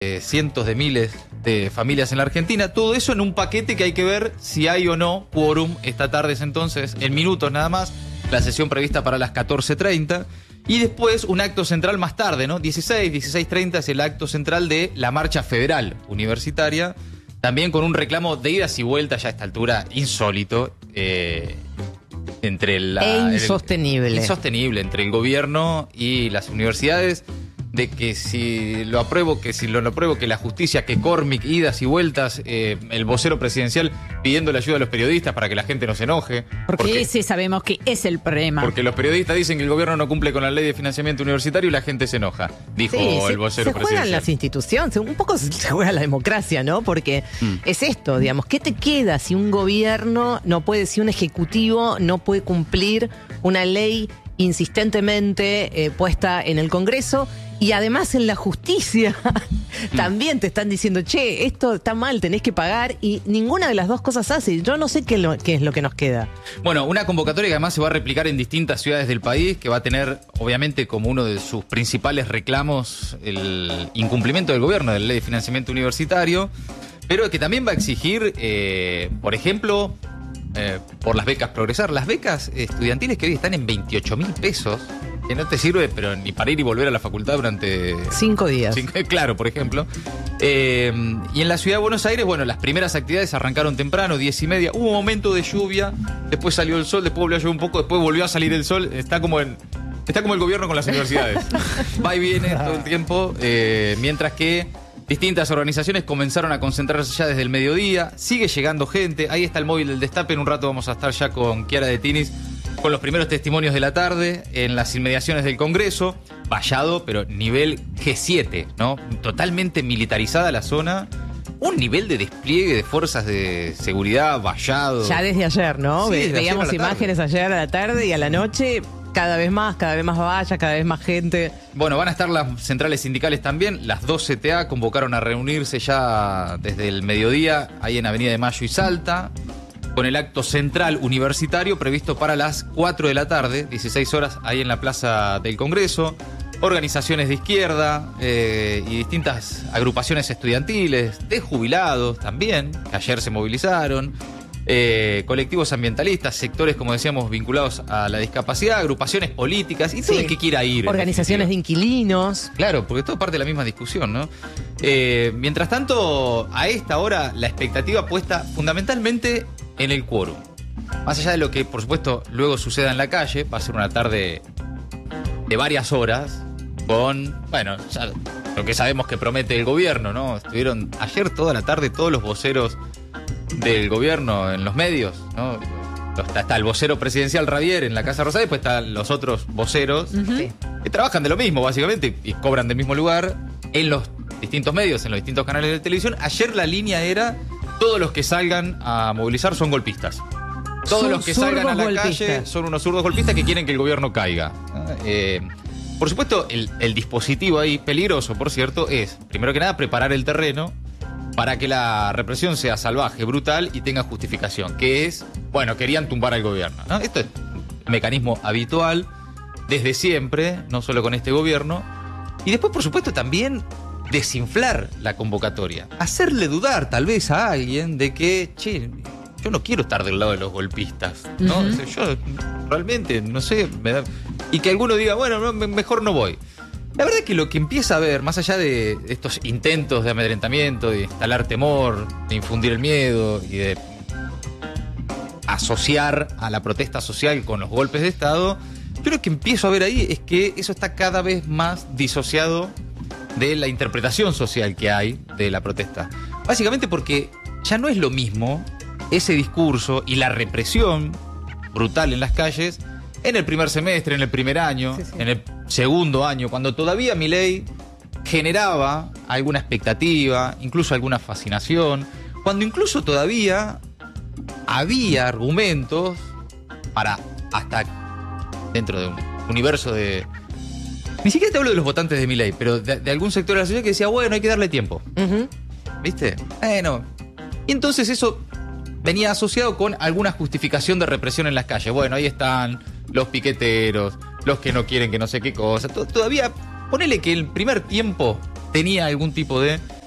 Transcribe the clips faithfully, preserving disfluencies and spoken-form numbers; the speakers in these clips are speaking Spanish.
eh, cientos de miles de familias en la Argentina. Todo eso en un paquete que hay que ver si hay o no quórum. Esta tarde es entonces, en minutos nada más, la sesión prevista para las catorce treinta. Y después un acto central más tarde, ¿no? dieciséis, dieciséis treinta es el acto central de la marcha federal universitaria. También con un reclamo de idas y vueltas ya a esta altura insólito. Eh, entre la, e insostenible. El, insostenible entre el gobierno y las universidades, de que si lo apruebo, que si lo no apruebo, que la justicia, que Cormic, idas y vueltas, eh, el vocero presidencial pidiendo la ayuda a los periodistas para que la gente no se enoje. Porque, porque ese sabemos que es el problema. Porque los periodistas dicen que el gobierno no cumple con la ley de financiamiento universitario y la gente se enoja, dijo sí, el se, vocero se presidencial. Se juegan las instituciones, un poco se juega la democracia, ¿no? Porque mm. es esto, digamos, ¿qué te queda si un gobierno no puede, si un ejecutivo no puede cumplir una ley insistentemente eh, puesta en el Congreso? Y además en la justicia también te están diciendo, che, esto está mal, tenés que pagar, y ninguna de las dos cosas hace. Yo no sé qué, lo, qué es lo que nos queda. Bueno, una convocatoria que además se va a replicar en distintas ciudades del país, que va a tener, obviamente, como uno de sus principales reclamos el incumplimiento del gobierno de la ley de financiamiento universitario, pero que también va a exigir, eh, por ejemplo, eh, por las becas Progresar. Las becas estudiantiles que hoy están en veintiocho mil pesos, que no te sirve, pero ni para ir y volver a la facultad durante... Cinco días. Cinco, claro, por ejemplo. Eh, y en la ciudad de Buenos Aires, bueno, las primeras actividades arrancaron temprano, diez y media. Hubo un momento de lluvia, después salió el sol, después volvió a llover un poco, después volvió a salir el sol. Está como en... Está como el gobierno con las universidades. Va y viene todo el tiempo, eh, mientras que distintas organizaciones comenzaron a concentrarse ya desde el mediodía. Sigue llegando gente. Ahí está el móvil del Destape. En un rato vamos a estar ya con Chiara de Tinis, con los primeros testimonios de la tarde en las inmediaciones del Congreso. Vallado, pero nivel G siete, ¿no? Totalmente militarizada la zona. Un nivel de despliegue de fuerzas de seguridad vallado. Ya desde ayer, ¿no? Sí, Ve- Veíamos ayer imágenes ayer a la tarde y a la noche. Cada vez más, cada vez más vallas, cada vez más gente. Bueno, van a estar las centrales sindicales también. Las dos C T A convocaron a reunirse ya desde el mediodía, ahí en Avenida de Mayo y Salta, con el acto central universitario previsto para las cuatro de la tarde, dieciséis horas, ahí en la Plaza del Congreso. Organizaciones de izquierda eh, y distintas agrupaciones estudiantiles, de jubilados también, que ayer se movilizaron. Eh, colectivos ambientalistas, sectores, como decíamos, vinculados a la discapacidad, agrupaciones políticas y todo Sí. el que quiera ir. Organizaciones de inquilinos. Claro, porque todo parte de la misma discusión, ¿no? Eh, mientras tanto, a esta hora, la expectativa puesta fundamentalmente en el quórum. Más allá de lo que, por supuesto, luego suceda en la calle, va a ser una tarde de varias horas con, bueno, ya lo que sabemos que promete el gobierno, ¿no? Estuvieron ayer toda la tarde todos los voceros del gobierno en los medios, ¿no? Está, está el vocero presidencial Ravier en la Casa Rosada, y después están los otros voceros Uh-huh. que trabajan de lo mismo, básicamente, y cobran del mismo lugar en los distintos medios, en los distintos canales de televisión. Ayer la línea era: todos los que salgan a movilizar son golpistas. Todos Son los que salgan a la zurdos calle golpistas. son unos zurdos golpistas que quieren que el gobierno caiga. Eh, por supuesto, el, el dispositivo ahí, peligroso, por cierto, es, primero que nada, preparar el terreno para que la represión sea salvaje, brutal y tenga justificación, que es, bueno, querían tumbar al gobierno, ¿no? Esto es un mecanismo habitual desde siempre, no solo con este gobierno. Y después, por supuesto, también desinflar la convocatoria, hacerle dudar tal vez a alguien de que, che, yo no quiero estar del lado de los golpistas, ¿no? Uh-huh. O sea, yo realmente, no sé, me da... y que alguno diga, bueno, no, mejor no voy. La verdad es que lo que empieza a ver, más allá de estos intentos de amedrentamiento, de instalar temor, de infundir el miedo y de asociar a la protesta social con los golpes de Estado, yo lo que empiezo a ver ahí es que eso está cada vez más disociado de la interpretación social que hay de la protesta. Básicamente porque ya no es lo mismo ese discurso y la represión brutal en las calles en el primer semestre, en el primer año, Sí, sí. en el segundo año, cuando todavía Milei generaba alguna expectativa, incluso alguna fascinación, cuando incluso todavía había argumentos para, hasta dentro de un universo de... Ni siquiera te hablo de los votantes de Milei, pero de, de algún sector de la sociedad que decía, bueno, hay que darle tiempo. Uh-huh. ¿Viste? Bueno. Y entonces eso venía asociado con alguna justificación de represión en las calles. Bueno, ahí están los piqueteros, los que no quieren que no sé qué cosa. T- Todavía, ponele que el primer tiempo tenía algún tipo de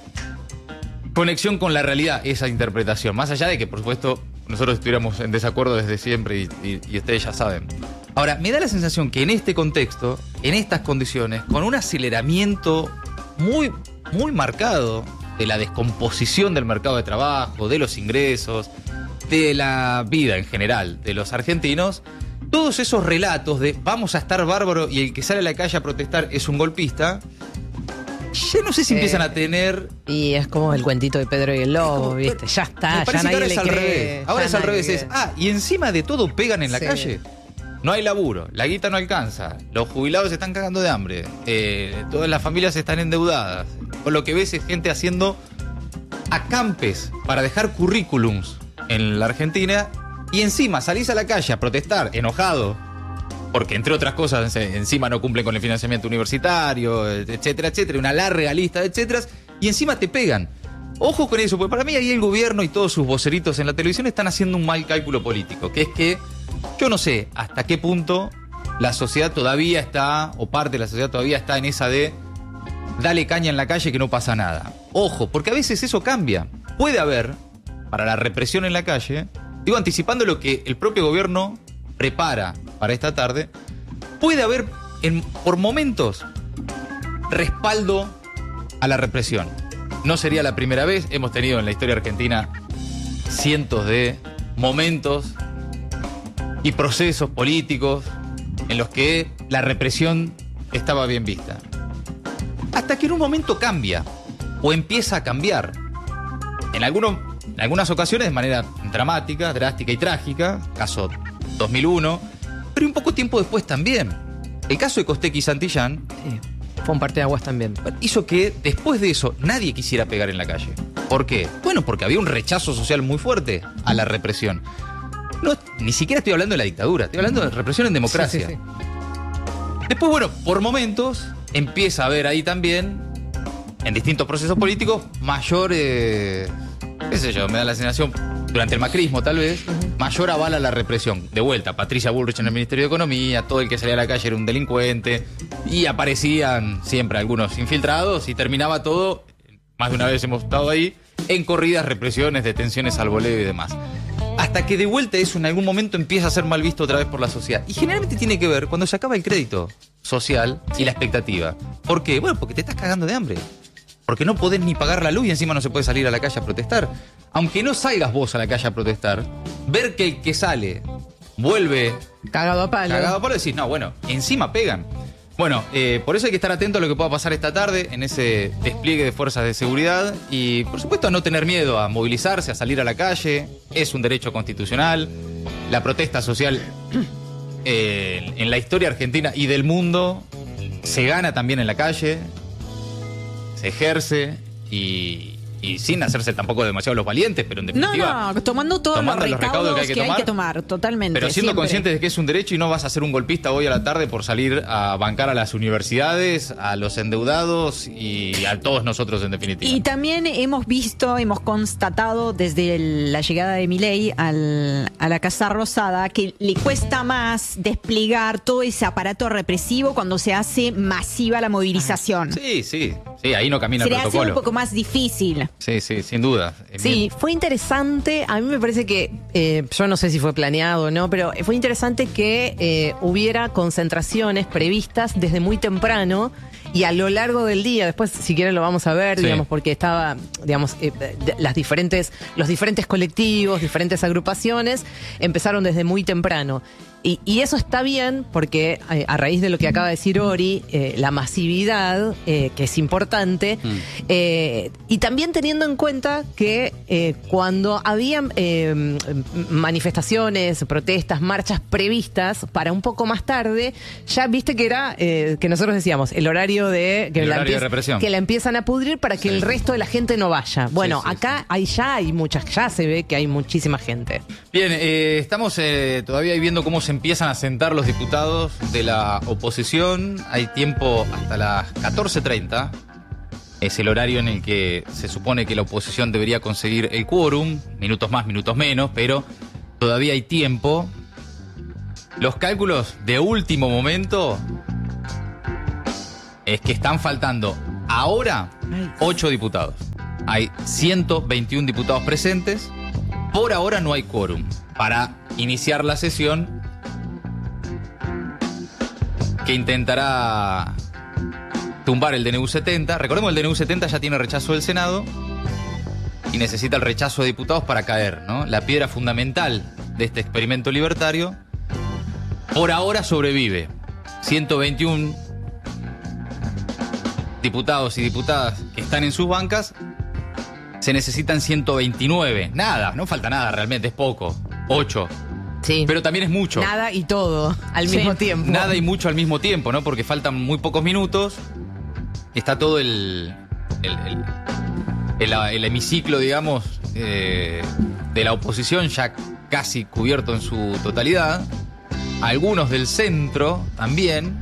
conexión con la realidad esa interpretación. Más allá de que, por supuesto, nosotros estuviéramos en desacuerdo desde siempre y, y, y ustedes ya saben. Ahora, me da la sensación que en este contexto, en estas condiciones, con un aceleramiento muy, muy marcado de la descomposición del mercado de trabajo, de los ingresos, de la vida en general de los argentinos, todos esos relatos de vamos a estar bárbaro y el que sale a la calle a protestar es un golpista, ya no sé si Eh, empiezan a tener... Y es como el cuentito de Pedro y el Lobo, como- ¿viste? Ya está, Me ya parece que nadie ahora le es al cree. revés. Ahora ya es al nadie revés. le Es, cree. ah, y encima de todo pegan en la Sí. calle. No hay laburo, la guita no alcanza, los jubilados se están cagando de hambre, eh, todas las familias están endeudadas. O lo que ves es gente haciendo acampes para dejar currículums en la Argentina y encima salís a la calle a protestar enojado porque entre otras cosas eh, encima no cumplen con el financiamiento universitario, etcétera, etcétera, una larga lista de etcéteras, y encima te pegan. Ojo con eso, porque para mí ahí el gobierno y todos sus voceritos en la televisión están haciendo un mal cálculo político, que es que yo no sé hasta qué punto la sociedad todavía está, o parte de la sociedad todavía está en esa de dale caña en la calle que no pasa nada. Ojo, porque a veces eso cambia. Puede haber, para la represión en la calle, digo, anticipando lo que el propio gobierno prepara para esta tarde, puede haber, en, por momentos, respaldo a la represión. No sería la primera vez, hemos tenido en la historia argentina cientos de momentos y procesos políticos en los que la represión estaba bien vista. Hasta que en un momento cambia, o empieza a cambiar. En, algunos, en algunas ocasiones de manera dramática, drástica y trágica, caso dos mil uno, pero un poco tiempo después también. El caso de Costec y Santillán Sí, fue un parteaguas también. hizo que después de eso nadie quisiera pegar en la calle. ¿Por qué? Bueno, porque había un rechazo social muy fuerte a la represión. No, ni siquiera estoy hablando de la dictadura, estoy hablando de represión en democracia. Sí, sí, sí. Después, bueno, por momentos empieza a haber ahí también, en distintos procesos políticos, mayor, eh, qué sé yo, me da la sensación, durante el macrismo tal vez, mayor aval a la represión. De vuelta, Patricia Bullrich en el Ministerio de Economía, todo el que salía a la calle era un delincuente, y aparecían siempre algunos infiltrados, y terminaba todo, más de una vez hemos estado ahí, en corridas, represiones, detenciones al voleo y demás. Hasta que de vuelta eso en algún momento empieza a ser mal visto otra vez por la sociedad. Y generalmente tiene que ver cuando se acaba el crédito social y la expectativa. ¿Por qué? Bueno, porque te estás cagando de hambre. Porque no podés ni pagar la luz y encima no se puede salir a la calle a protestar. Aunque no salgas vos a la calle a protestar, ver que el que sale vuelve Cagado a palo. cagado a palo y decís, no, bueno, encima pegan. Bueno, eh, por eso hay que estar atento a lo que pueda pasar esta tarde en ese despliegue de fuerzas de seguridad y, por supuesto, a no tener miedo a movilizarse, a salir a la calle. Es un derecho constitucional. La protesta social eh, en la historia argentina y del mundo se gana también en la calle, se ejerce y, y sin hacerse tampoco demasiado los valientes, pero en No, definitiva... no, tomando todos tomando los los recaudos recaudos que hay que tomar, totalmente. Pero siendo siempre. conscientes de que es un derecho y no vas a ser un golpista hoy a la tarde por salir a bancar a las universidades, a los endeudados y a todos nosotros en definitiva. Y también hemos visto, hemos constatado desde el- la llegada de Milei al, a la Casa Rosada que le cuesta más desplegar todo ese aparato represivo cuando se hace masiva la movilización. Sí, sí, sí, ahí no camina Se el le hace protocolo. un poco más difícil. Sí, sí, sin duda. Eh, Sí, bien. fue interesante. A mí me parece que, eh, yo no sé si fue planeado o no, pero fue interesante que eh, hubiera concentraciones previstas desde muy temprano y a lo largo del día. Después, si quieren, lo vamos a ver, Sí. digamos, porque estaba, digamos, eh, de- las diferentes, los diferentes colectivos, diferentes agrupaciones empezaron desde muy temprano. Y, y eso está bien porque eh, a raíz de lo que acaba de decir Ori, eh, la masividad, eh, que es importante, Mm. eh, y también teniendo en cuenta que eh, cuando había eh, manifestaciones, protestas, marchas previstas para un poco más tarde, ya viste que era, eh, que nosotros decíamos, el horario de que, El la, horario de empie- represión. que la empiezan a pudrir para que Sí. el resto de la gente no vaya. Bueno, Sí, sí, acá sí. hay ya hay muchas, ya se ve que hay muchísima gente. Bien, eh, estamos eh, todavía ahí viendo cómo se empiezan a sentar los diputados de la oposición. Hay tiempo hasta las catorce treinta. Es el horario en el que se supone que la oposición debería conseguir el quórum. Minutos más, minutos menos, pero todavía hay tiempo. Los cálculos de último momento es que están faltando ahora Ay. ocho diputados. hay ciento veintiún diputados presentes. Por ahora no hay quórum para iniciar la sesión que intentará tumbar el D N U setenta. Recordemos, el D N U setenta ya tiene rechazo del Senado y necesita el rechazo de diputados para caer, ¿no? La piedra fundamental de este experimento libertario por ahora sobrevive. ciento veintiún diputados y diputadas que están en sus bancas. Se necesitan ciento veintinueve. Nada, no falta nada realmente, es poco. ocho. Sí. Pero también es mucho. Nada y todo al Sí. mismo tiempo. Nada y mucho al mismo tiempo, ¿no? Porque faltan muy pocos minutos. Está todo el, el, el, el, el hemiciclo, digamos, eh, de la oposición ya casi cubierto en su totalidad. Algunos del centro también.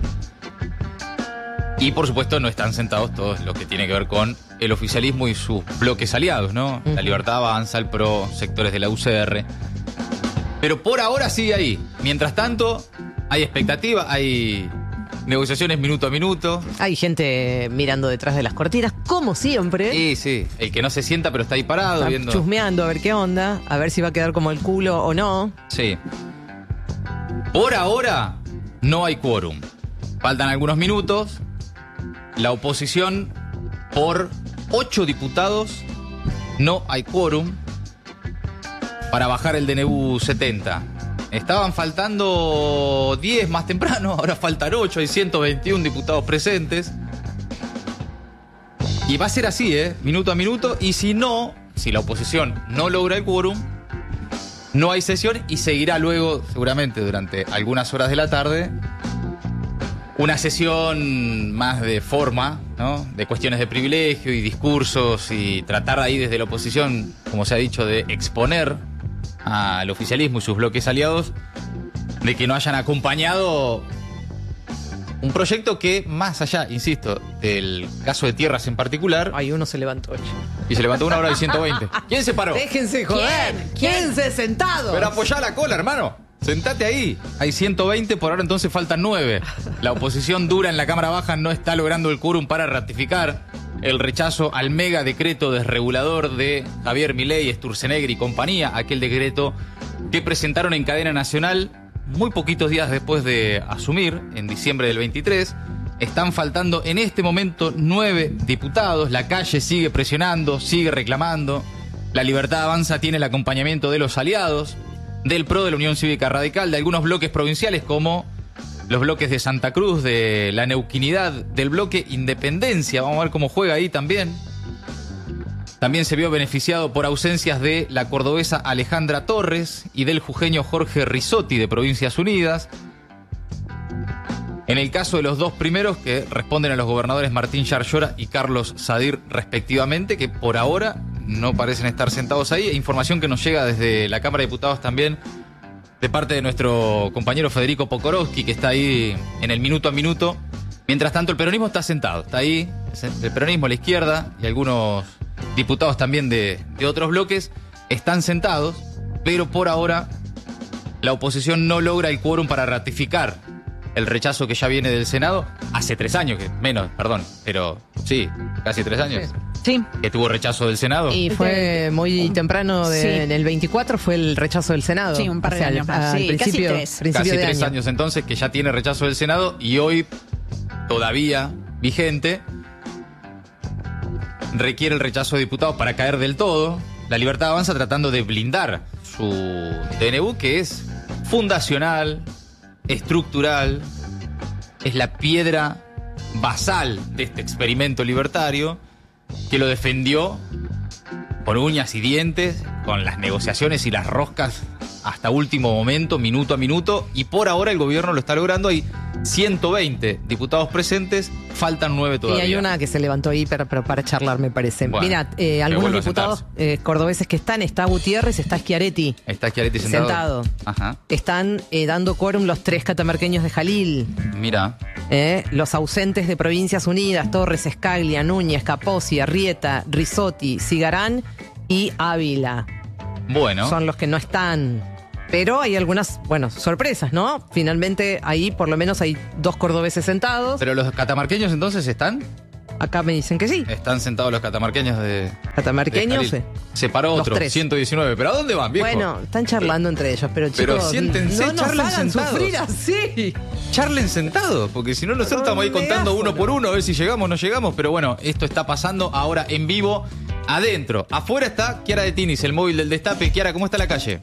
Y por supuesto no están sentados todos lo que tiene que ver con el oficialismo y sus bloques aliados, ¿no? Uh-huh. La Libertad Avanza, el PRO, sectores de la U C R. Pero por ahora sigue ahí. Mientras tanto, hay expectativa, hay negociaciones minuto a minuto. Hay gente mirando detrás de las cortinas, como siempre. Sí, sí. El que no se sienta pero está ahí parado Está viendo. chusmeando a ver qué onda, a ver si va a quedar como el culo o no. Sí. Por ahora no hay quórum. Faltan algunos minutos. La oposición, por ocho diputados, no hay quórum para bajar el D N U setenta. Estaban faltando diez más temprano, ahora faltan ocho, hay ciento veintiún diputados presentes. Y va a ser así, ¿eh? Minuto a minuto. Y si no, si la oposición no logra el quórum, no hay sesión y seguirá luego, seguramente durante algunas horas de la tarde, una sesión más de forma, ¿no? De cuestiones de privilegio y discursos y tratar ahí desde la oposición, como se ha dicho, de exponer al oficialismo y sus bloques aliados de que no hayan acompañado un proyecto que, más allá, insisto, del caso de tierras en particular, Ay, uno se levantó. che. y se levantó una hora de ciento veinte. ¿Quién se paró? Déjense joder. Quédense sentados. Pero apoyá la cola, hermano. Sentate ahí. Hay ciento veinte, por ahora entonces faltan nueve. La oposición dura en la Cámara Baja no está logrando el quórum para ratificar el rechazo al mega decreto desregulador de Javier Milei, Sturzenegger y compañía, aquel decreto que presentaron en cadena nacional muy poquitos días después de asumir, en diciembre del veintitrés. Están faltando en este momento nueve diputados. La calle sigue presionando, sigue reclamando. La Libertad Avanza tiene el acompañamiento de los aliados, del PRO, de la Unión Cívica Radical, de algunos bloques provinciales como los bloques de Santa Cruz, de la Neuquinidad, del bloque Independencia. Vamos a ver cómo juega ahí también. También se vio beneficiado por ausencias de la cordobesa Alejandra Torres y del jujeño Jorge Risotti de Provincias Unidas. En el caso de los dos primeros, que responden a los gobernadores Martín Yarlora y Carlos Sadir respectivamente, que por ahora no parecen estar sentados ahí. Información que nos llega desde la Cámara de Diputados también, de parte de nuestro compañero Federico Pokorowski, que está ahí en el minuto a minuto. Mientras tanto, el peronismo está sentado, está ahí, el peronismo, la izquierda y algunos diputados también de, de otros bloques están sentados, pero por ahora la oposición no logra el quórum para ratificar el rechazo que ya viene del Senado hace tres años, que menos, perdón, pero sí, casi tres años, Sí. que tuvo rechazo del Senado. Y fue muy temprano, de, Sí. en el veinticuatro fue el rechazo del Senado. Sí, un par de O sea, años al- más. al Sí, casi principio, tres. principio Casi de tres año. años entonces que ya tiene rechazo del Senado y hoy todavía vigente requiere el rechazo de diputados para caer del todo. La Libertad Avanza tratando de blindar su D N U, que es fundacional, estructural, es la piedra basal de este experimento libertario, que lo defendió con uñas y dientes, con las negociaciones y las roscas hasta último momento, minuto a minuto, y por ahora el gobierno lo está logrando. Hay ciento veinte diputados presentes, faltan nueve Y todavía. hay una que se levantó ahí para, para, para charlar, me parece. Bueno, Mira, eh, que algunos vuelva a diputados eh, cordobeses que están, está Gutiérrez, está Schiaretti. Está Schiaretti sentado. Sentado. Ajá. Están eh, dando quórum los tres catamarqueños de Jalil. Mira. Eh, los ausentes de Provincias Unidas, Torres, Escaglia, Núñez, Capozzi, Arrieta, Risotti, Cigarán y Ávila. Bueno. Son los que no están. Pero hay algunas, bueno, sorpresas, ¿no? Finalmente ahí por lo menos hay dos cordobeses sentados. Pero los catamarqueños entonces están. acá me dicen que sí. Están sentados los catamarqueños de... Catamarqueños, de sí. Se paró Los otro, tres. ciento diecinueve. ¿Pero a dónde van, viejo? Bueno, están charlando entre ellos, pero chicos, Pero siéntense, no nos charlen hagan sentados. sufrir así. Charlen sentados, porque si no nosotros estamos ahí contando uno por uno, a ver si llegamos o no llegamos. Pero bueno, esto está pasando ahora en vivo, adentro. Afuera está Chiara de Tinis, el móvil del Destape. Chiara, ¿cómo está la calle?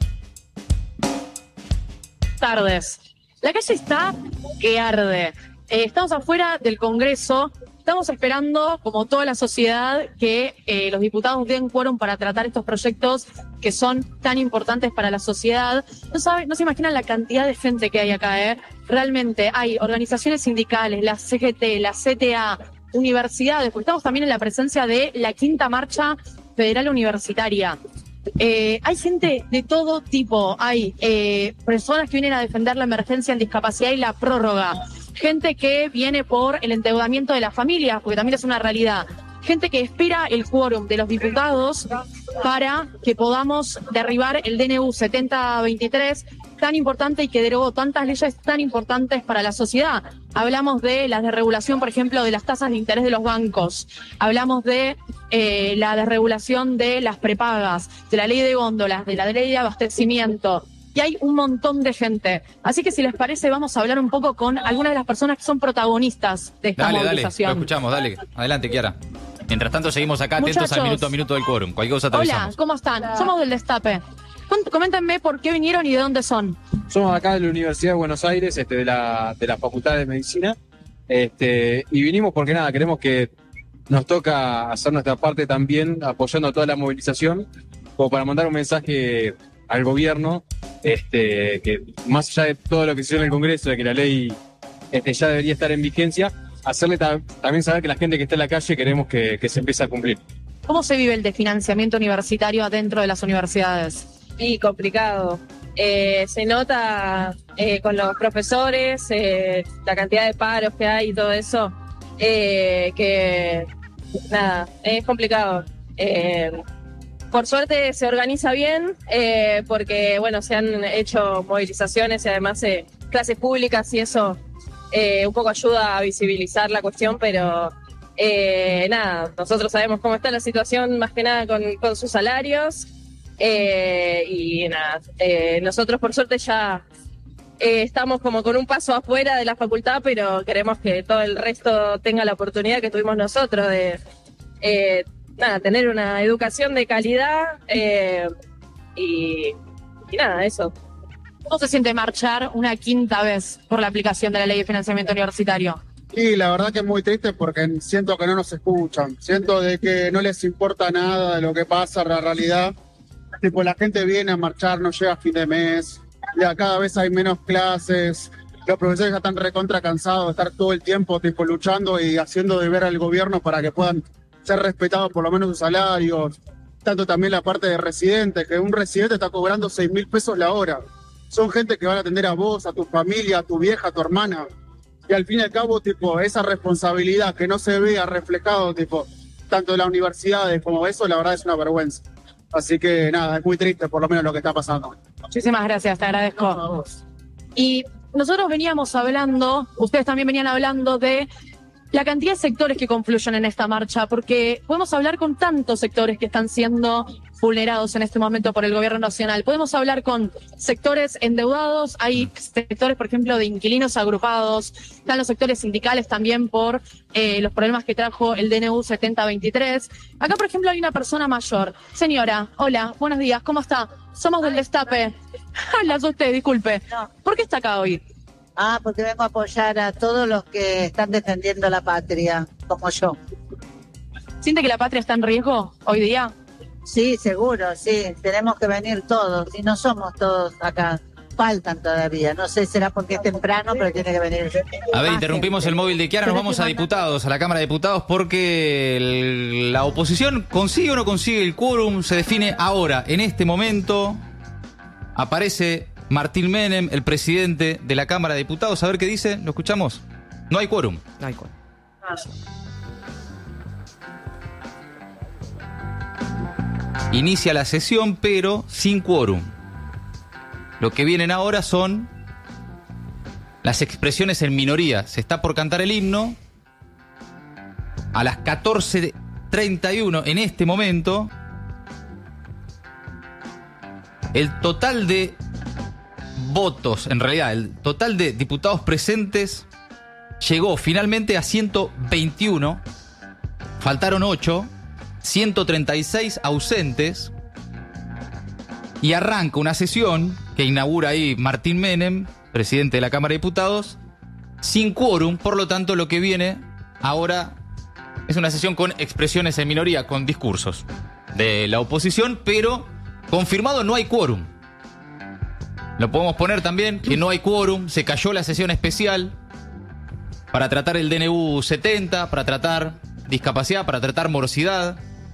Tardes. La calle está que arde. Eh, estamos afuera del Congreso. Estamos esperando, como toda la sociedad, que eh, los diputados den quórum para tratar estos proyectos que son tan importantes para la sociedad. No sabe, no se imaginan la cantidad de gente que hay acá, ¿eh? Realmente hay organizaciones sindicales, la C G T, la C T A, universidades, porque estamos también en la presencia de la quinta marcha federal universitaria. Eh, hay gente de todo tipo, hay eh, personas que vienen a defender la emergencia en discapacidad y la prórroga, gente que viene por el endeudamiento de las familias, porque también es una realidad, gente que espera el quórum de los diputados para que podamos derribar el D N U setenta veintitrés, tan importante y que derogó tantas leyes tan importantes para la sociedad. Hablamos de la desregulación, por ejemplo, de las tasas de interés de los bancos. Hablamos de eh, la desregulación de las prepagas, de la ley de góndolas, de la ley de abastecimiento. Y hay un montón de gente. Así que si les parece, vamos a hablar un poco con algunas de las personas que son protagonistas de esta Dale, dale, lo movilización. escuchamos, dale. Adelante, Chiara. Mientras tanto, seguimos acá atentos Muchachos. al minuto a minuto del quórum. Cualquier cosa te Hola, avisamos. ¿cómo están? Somos del Destape. Cuént- Coméntenme por qué vinieron y de dónde son. Somos acá de la Universidad de Buenos Aires, este, de la, de la Facultad de Medicina, este, y vinimos porque nada, queremos que nos toca hacer nuestra parte también, apoyando toda la movilización, como para mandar un mensaje al gobierno, este, que más allá de todo lo que se hizo en el Congreso, de que la ley este, ya debería estar en vigencia, hacerle ta- también saber que la gente que está en la calle queremos que, que se empiece a cumplir. ¿Cómo se vive el desfinanciamiento universitario dentro de las universidades? Y complicado. Eh, se nota eh, con los profesores, eh, la cantidad de paros que hay y todo eso, eh, que nada, es complicado. Eh, por suerte se organiza bien, eh, porque bueno, se han hecho movilizaciones y además eh, clases públicas y eso eh, un poco ayuda a visibilizar la cuestión, pero eh, nada, nosotros sabemos cómo está la situación más que nada con, con sus salarios. Eh, y nada, eh, nosotros por suerte ya eh, estamos como con un paso afuera de la facultad, pero queremos que todo el resto tenga la oportunidad que tuvimos nosotros de eh, nada, tener una educación de calidad eh, y, y nada, eso. ¿Cómo se siente marchar una quinta vez por la aplicación de la ley de financiamiento universitario? Y la verdad que es muy triste porque siento que no nos escuchan, siento de que no les importa nada de lo que pasa en la realidad. Tipo, la gente viene a marchar, no llega a fin de mes, ya cada vez hay menos clases, los profesores ya están recontra cansados de estar todo el tiempo tipo luchando y haciendo deber al gobierno para que puedan ser respetados por lo menos sus salarios, tanto también la parte de residentes, que un residente está cobrando seis mil pesos la hora. Son gente que van a atender a vos, a tu familia, a tu vieja, a tu hermana. Y al fin y al cabo, tipo, esa responsabilidad que no se vea reflejado, tipo, tanto en las universidades como eso, la verdad es una vergüenza. Así que nada, es muy triste por lo menos lo que está pasando. Muchísimas gracias, te agradezco. Y nosotros veníamos hablando, ustedes también venían hablando de la cantidad de sectores que confluyen en esta marcha, porque podemos hablar con tantos sectores que están siendo vulnerados en este momento por el gobierno nacional. Podemos hablar con sectores endeudados, hay sectores, por ejemplo, de inquilinos agrupados, están los sectores sindicales también por eh, los problemas que trajo el D N U setenta veintitrés. Acá, por ejemplo, hay una persona mayor. Señora, hola, buenos días, ¿cómo está? Somos del Destape. La asusté, disculpe. No. ¿Por qué está acá hoy? Ah, porque vengo a apoyar a todos los que están defendiendo la patria, como yo. ¿Siente que la patria está en riesgo hoy día? Sí, seguro, sí. Tenemos que venir todos, y no somos todos acá. Faltan todavía. No sé, será porque es temprano, pero tiene que venir. A ver, interrumpimos el móvil de Chiara, nos vamos a diputados, a la Cámara de Diputados, porque el- la oposición consigue o no consigue el quórum, se define ahora, en este momento. Aparece Martín Menem, el presidente de la Cámara de Diputados. A ver qué dice, ¿lo escuchamos? No hay quórum. No hay quórum. Inicia la sesión, pero sin quórum. Lo que vienen ahora son las expresiones en minoría. Se está por cantar el himno a las catorce treinta y uno, en este momento, el total de votos, en realidad, el total de diputados presentes llegó finalmente a ciento veintiuno, faltaron ocho, ciento treinta y seis ausentes, y arranca una sesión que inaugura ahí Martín Menem, presidente de la Cámara de Diputados, sin quórum. Por lo tanto, lo que viene ahora es una sesión con expresiones en minoría, con discursos de la oposición, pero confirmado no hay quórum. Lo podemos poner también, que no hay quórum, se cayó la sesión especial para tratar el D N U setenta, para tratar discapacidad, para tratar morosidad.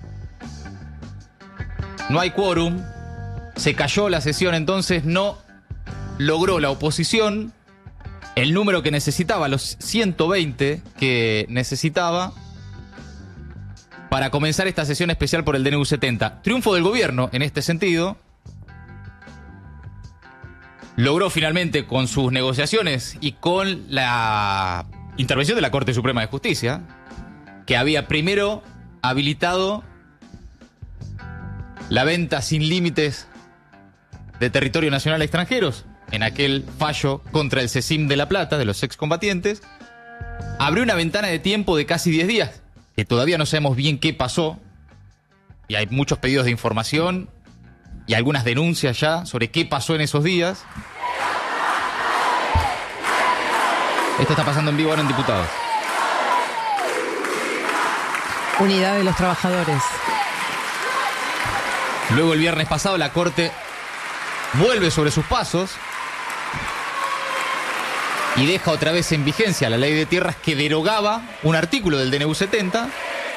No hay quórum, se cayó la sesión, entonces no logró la oposición el número que necesitaba, los ciento veinte que necesitaba para comenzar esta sesión especial por el D N U setenta. Triunfo del gobierno en este sentido. Logró finalmente con sus negociaciones y con la intervención de la Corte Suprema de Justicia, que había primero habilitado la venta sin límites de territorio nacional a extranjeros, en aquel fallo contra el CECIM de La Plata, de los excombatientes, abrió una ventana de tiempo de casi diez días, que todavía no sabemos bien qué pasó, y hay muchos pedidos de información y algunas denuncias ya sobre qué pasó en esos días. Esto está pasando en vivo ahora en Diputados. Unidad de los Trabajadores. Luego, el viernes pasado, la Corte vuelve sobre sus pasos y deja otra vez en vigencia la ley de tierras que derogaba un artículo del D N U setenta,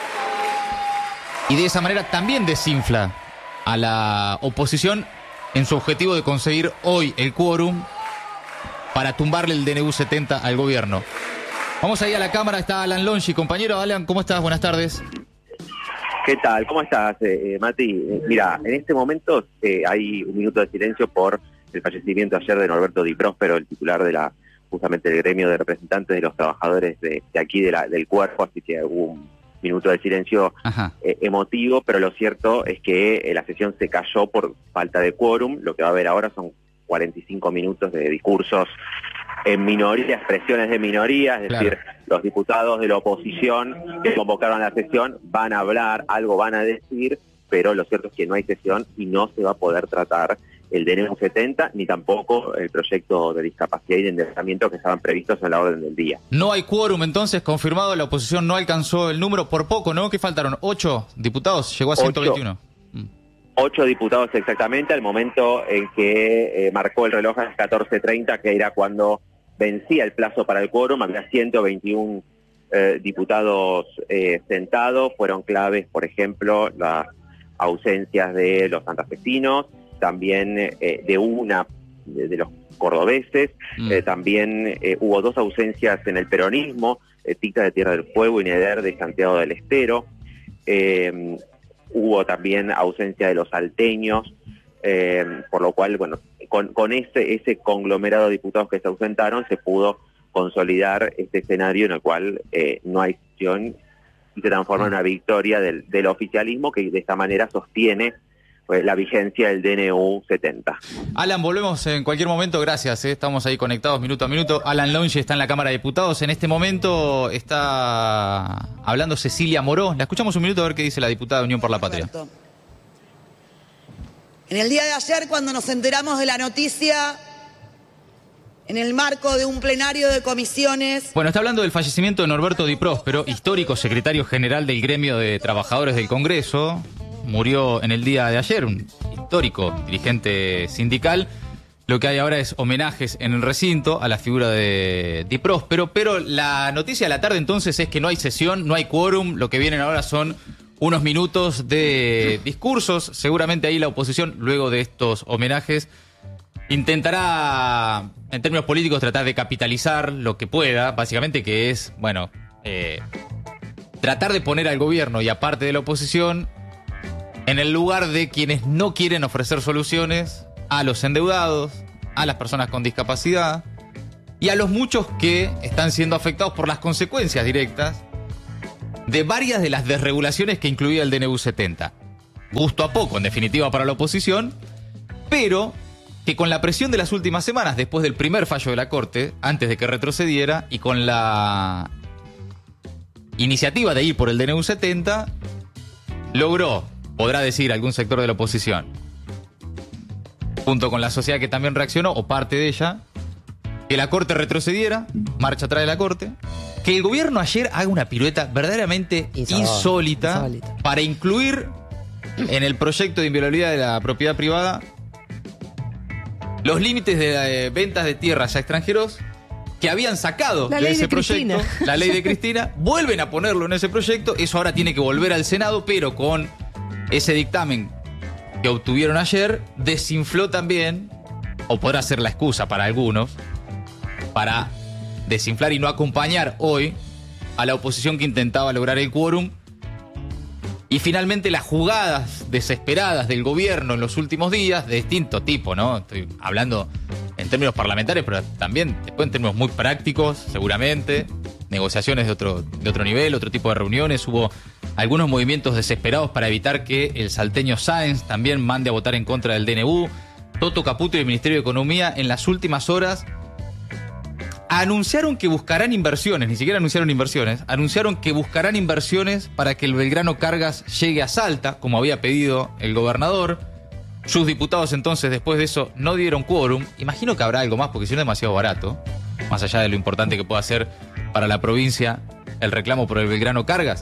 y de esa manera también desinfla a la oposición en su objetivo de conseguir hoy el quórum para tumbarle el D N U setenta al gobierno. Vamos ahí a la cámara, está Alan Longi. Compañero Alan, ¿cómo estás? Buenas tardes. ¿Qué tal? ¿Cómo estás, eh, Mati? Eh, mira, en este momento eh, hay un minuto de silencio por el fallecimiento ayer de Norberto Di Próspero, el titular de la justamente del gremio de representantes de los trabajadores de, de aquí de la, del cuerpo, así que hubo un minuto de silencio eh, emotivo, pero lo cierto es que eh, la sesión se cayó por falta de quórum. Lo que va a haber ahora son cuarenta y cinco minutos de discursos en minoría, expresiones de minoría, es decir, claro, los diputados de la oposición que convocaron la sesión van a hablar, algo van a decir, pero lo cierto es que no hay sesión y no se va a poder tratar el D N U setenta, ni tampoco el proyecto de discapacidad y de endeudamiento que estaban previstos en la orden del día. No hay quórum, entonces, confirmado, la oposición no alcanzó el número por poco, ¿no? ¿Qué faltaron? ¿Ocho diputados? Llegó a ciento veintiuno. Ocho. Ocho diputados exactamente, al momento en que eh, marcó el reloj a las catorce treinta, que era cuando vencía el plazo para el quórum. Había ciento veintiuno eh, diputados eh, sentados. Fueron claves, por ejemplo, las ausencias de los santafesinos, también eh, de una de, de los cordobeses, mm. eh, también eh, hubo dos ausencias en el peronismo, eh, Ticta de Tierra del Fuego y Neder de Santiago del Estero. Eh, hubo también ausencia de los salteños, eh, por lo cual, bueno, con, con ese, ese conglomerado de diputados que se ausentaron, se pudo consolidar este escenario en el cual eh, no hay sesión y se transforma en una victoria del, del oficialismo, que de esta manera sostiene pues, la vigencia del D N U setenta. Alan, volvemos en cualquier momento, gracias, ¿eh? Estamos ahí conectados minuto a minuto. Alan Longi está en la Cámara de Diputados. En este momento está hablando Cecilia Moró. La escuchamos un minuto a ver qué dice la diputada de Unión por la Patria. Roberto. En el día de ayer, cuando nos enteramos de la noticia, en el marco de un plenario de comisiones... Bueno, está hablando del fallecimiento de Norberto Di Próspero, histórico secretario general del gremio de trabajadores del Congreso. Murió en el día de ayer, un histórico dirigente sindical. Lo que hay ahora es homenajes en el recinto a la figura de Di Próspero, pero la noticia de la tarde entonces es que no hay sesión, no hay quórum. Lo que vienen ahora son unos minutos de discursos. Seguramente ahí la oposición, luego de estos homenajes, intentará, en términos políticos, tratar de capitalizar lo que pueda, básicamente, que es, bueno, eh, tratar de poner al gobierno y a parte de la oposición en el lugar de quienes no quieren ofrecer soluciones a los endeudados, a las personas con discapacidad y a los muchos que están siendo afectados por las consecuencias directas de varias de las desregulaciones que incluía el D N U setenta. Gusto a poco, en definitiva, para la oposición, pero que con la presión de las últimas semanas, después del primer fallo de la Corte, antes de que retrocediera, y con la iniciativa de ir por el D N U setenta, logró, podrá decir algún sector de la oposición, junto con la sociedad que también reaccionó, o parte de ella, que la Corte retrocediera, marcha atrás de la Corte, que el gobierno ayer haga una pirueta verdaderamente Insólita. insólita, Insólita. para incluir en el proyecto de inviolabilidad de la propiedad privada los límites de eh, ventas de tierras a extranjeros que habían sacado La de ley ese de proyecto, Cristina. la ley de Cristina, vuelven a ponerlo en ese proyecto, eso ahora tiene que volver al Senado, pero con ese dictamen que obtuvieron ayer, desinfló también, o podrá ser la excusa para algunos, para desinflar y no acompañar hoy a la oposición que intentaba lograr el quórum. Y finalmente las jugadas desesperadas del gobierno en los últimos días, de distinto tipo, ¿no? Estoy hablando en términos parlamentarios, pero también después en términos muy prácticos, seguramente. Negociaciones de otro, de otro nivel, otro tipo de reuniones. Hubo algunos movimientos desesperados para evitar que el salteño Sáenz también mande a votar en contra del D N U. Toto Caputo y el Ministerio de Economía en las últimas horas anunciaron que buscarán inversiones, ni siquiera anunciaron inversiones, anunciaron que buscarán inversiones para que el Belgrano Cargas llegue a Salta, como había pedido el gobernador. Sus diputados entonces después de eso no dieron quórum. Imagino que habrá algo más porque si no es demasiado barato, más allá de lo importante que pueda ser para la provincia el reclamo por el Belgrano Cargas.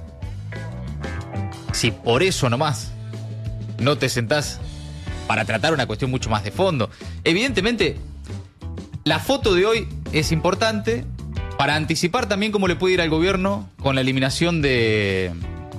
Si por eso nomás no te sentás para tratar una cuestión mucho más de fondo. Evidentemente, la foto de hoy es importante para anticipar también cómo le puede ir al gobierno con la eliminación de,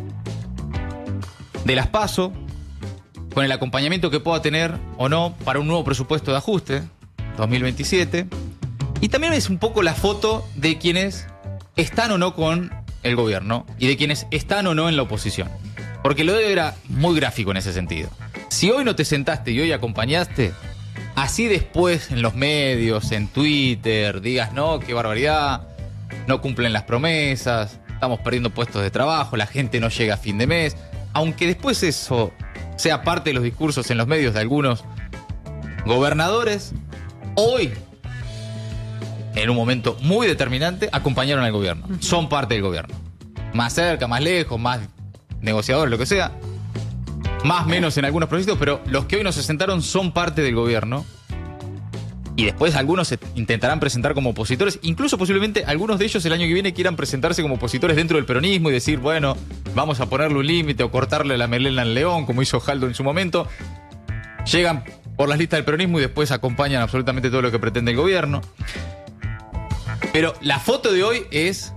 de las PASO, con el acompañamiento que pueda tener o no para un nuevo presupuesto de ajuste dos mil veintisiete. Y también es un poco la foto de quienes están o no con el gobierno y de quienes están o no en la oposición. Porque lo de hoy era muy gráfico en ese sentido. Si hoy no te sentaste y hoy acompañaste, así después en los medios, en Twitter, digas, no, qué barbaridad, no cumplen las promesas, estamos perdiendo puestos de trabajo, la gente no llega a fin de mes, aunque después eso sea parte de los discursos en los medios de algunos gobernadores, hoy, en un momento muy determinante, acompañaron al gobierno, son parte del gobierno. Más cerca, más lejos, más negociadores, lo que sea. Más o menos en algunos proyectos, pero los que hoy no se sentaron son parte del gobierno. Y después algunos se intentarán presentar como opositores. Incluso posiblemente algunos de ellos el año que viene quieran presentarse como opositores dentro del peronismo y decir, bueno, vamos a ponerle un límite o cortarle la melena al león, como hizo Jaldo en su momento. Llegan por las listas del peronismo y después acompañan absolutamente todo lo que pretende el gobierno. Pero la foto de hoy es,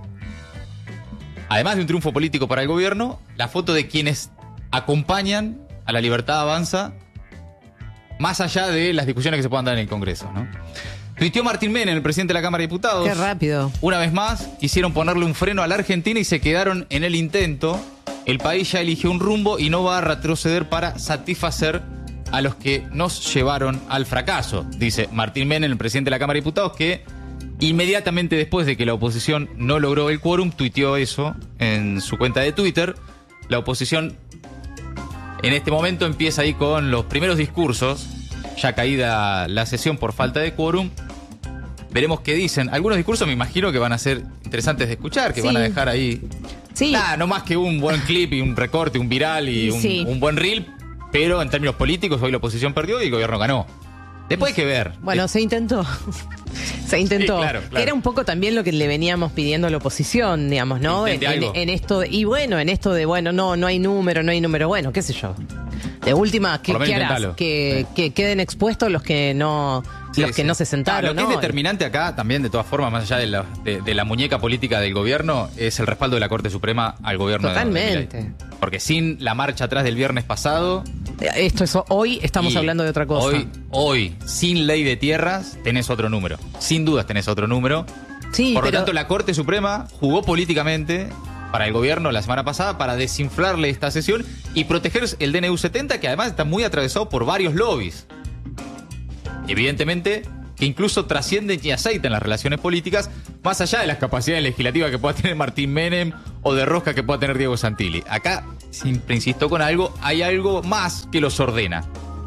además de un triunfo político para el gobierno, la foto de quienes acompañan a la Libertad Avanza más allá de las discusiones que se puedan dar en el Congreso, ¿no? Tuiteó Martín Menem, el presidente de la Cámara de Diputados. Qué rápido. Una vez más, quisieron ponerle un freno a la Argentina y se quedaron en el intento. El país ya eligió un rumbo y no va a retroceder para satisfacer a los que nos llevaron al fracaso, dice Martín Menem, el presidente de la Cámara de Diputados, que inmediatamente después de que la oposición no logró el quórum, tuiteó eso en su cuenta de Twitter. La oposición en este momento empieza ahí con los primeros discursos, ya caída la sesión por falta de quórum. Veremos qué dicen. Algunos discursos me imagino que van a ser interesantes de escuchar, que Sí. van a dejar ahí... Sí. Nah, no más que un buen clip y un recorte, un viral y un, Sí. un buen reel, pero en términos políticos hoy la oposición perdió y el gobierno ganó. Después hay que ver. Bueno, se intentó. Se intentó. Sí, claro, claro. Que era un poco también lo que le veníamos pidiendo a la oposición, digamos, ¿no? En, Intente en- algo. en esto, de- y bueno, en esto de, bueno, no, no hay número, no hay número, bueno, qué sé yo. De última, ¿qué, Por lo menos qué harás? intentalo. Que, que queden expuestos los que no, Sí, los que sí. no se sentaron, Ah, lo que ¿no? es determinante acá también, de todas formas, más allá de la, de, de la muñeca política del gobierno, es el respaldo de la Corte Suprema al gobierno de- de Totalmente. Milei. Porque sin la marcha atrás del viernes pasado... Esto es hoy, estamos y hablando de otra cosa. Hoy, hoy, sin ley de tierras, tenés otro número. Sin dudas tenés otro número. Sí, Por lo pero- tanto, la Corte Suprema jugó políticamente para el gobierno la semana pasada para desinflarle esta sesión y proteger el D N U setenta, que además está muy atravesado por varios lobbies. Evidentemente que incluso trascienden y aceitan las relaciones políticas, más allá de las capacidades legislativas que pueda tener Martín Menem o de rosca que pueda tener Diego Santilli. Acá, siempre insisto con algo, hay algo más que los ordena.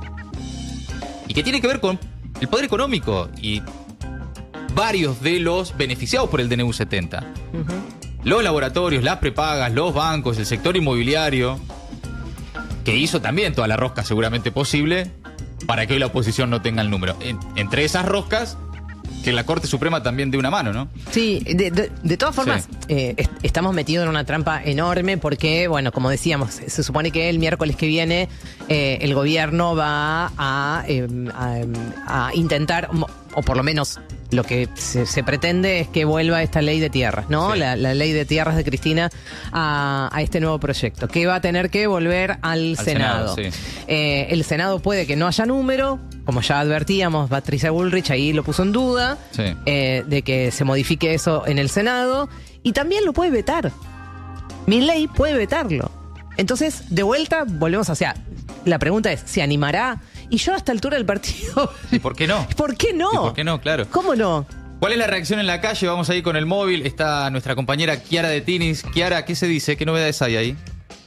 Y que tiene que ver con el poder económico y varios de los beneficiados por el D N U setenta. Uh-huh. Los laboratorios, las prepagas, los bancos, el sector inmobiliario, que hizo también toda la rosca seguramente posible para que hoy la oposición no tenga el número. En, entre esas roscas, que la Corte Suprema también dé una mano, ¿no? Sí, de, de, de todas formas, sí. eh, est- estamos metidos en una trampa enorme porque, bueno, como decíamos, se supone que el miércoles que viene eh, el gobierno va a, eh, a, a intentar, o por lo menos lo que se, se pretende es que vuelva esta ley de tierras, ¿no? Sí. La, la ley de tierras de Cristina a, a este nuevo proyecto, que va a tener que volver al, Al Senado. Senado, sí. Eh, el Senado puede que no haya número, como ya advertíamos, Patricia Bullrich ahí lo puso en duda, Sí. eh, de que se modifique eso en el Senado, y también lo puede vetar. Milei puede vetarlo. Entonces, de vuelta, volvemos hacia... La pregunta es, ¿se animará? Y yo a esta altura del partido... ¿Y por qué no? ¿Por qué no? ¿Y por qué no? Claro. ¿Cómo no? ¿Cuál es la reacción en la calle? Vamos a ir con el móvil. Está nuestra compañera Kiara de Tinis. Kiara, ¿qué se dice? ¿Qué novedades hay ahí?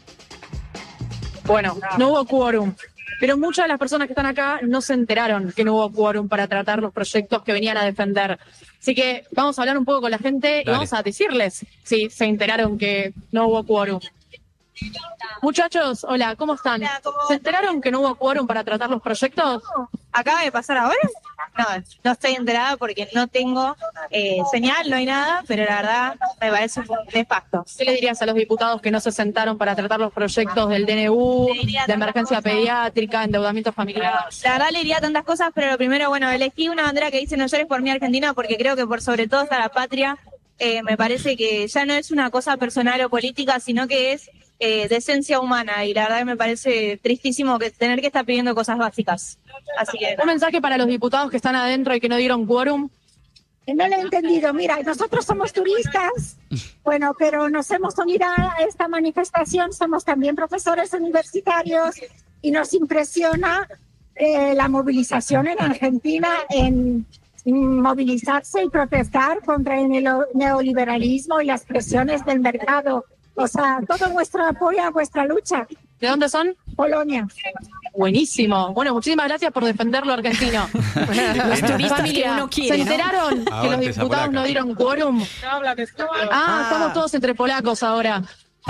Bueno, no hubo quórum, pero muchas de las personas que están acá no se enteraron que no hubo quórum para tratar los proyectos que venían a defender. Así que vamos a hablar un poco con la gente y Dale. vamos a decirles si se enteraron que no hubo quórum. Muchachos, hola, ¿cómo están? Hola, ¿cómo ¿Se enteraron que no hubo quórum para tratar los proyectos? ¿Acaba de pasar ahora? No, no estoy enterada porque no tengo eh, señal, no hay nada, pero la verdad me parece un nefasto. ¿Qué le dirías a los diputados que no se sentaron para tratar los proyectos del D N U, Le diría de emergencia tantas cosas. pediátrica, endeudamiento familiar? La verdad le diría tantas cosas, pero lo primero, bueno, elegí una bandera que dice no llores por mí Argentina porque creo que por sobre todo está la patria. Eh, me parece que ya no es una cosa personal o política, sino que es eh, de esencia humana, y la verdad que me parece tristísimo que tener que estar pidiendo cosas básicas. Así que Un mensaje para los diputados que están adentro y que no dieron quórum. No lo he entendido. Mira, nosotros somos turistas, bueno, pero nos hemos unido a esta manifestación, somos también profesores universitarios y nos impresiona eh, la movilización en Argentina, en movilizarse y protestar contra el neo- neoliberalismo y las presiones del mercado. O sea, todo vuestro apoyo a vuestra lucha. ¿De dónde son? Polonia. Buenísimo. Bueno, muchísimas gracias por defender lo argentino. Los turistas Familia, que uno quiere, ¿se ¿no? enteraron que los Aguante esa diputados polaca. no dieron quórum? Ah, Ah. estamos todos entre polacos ahora.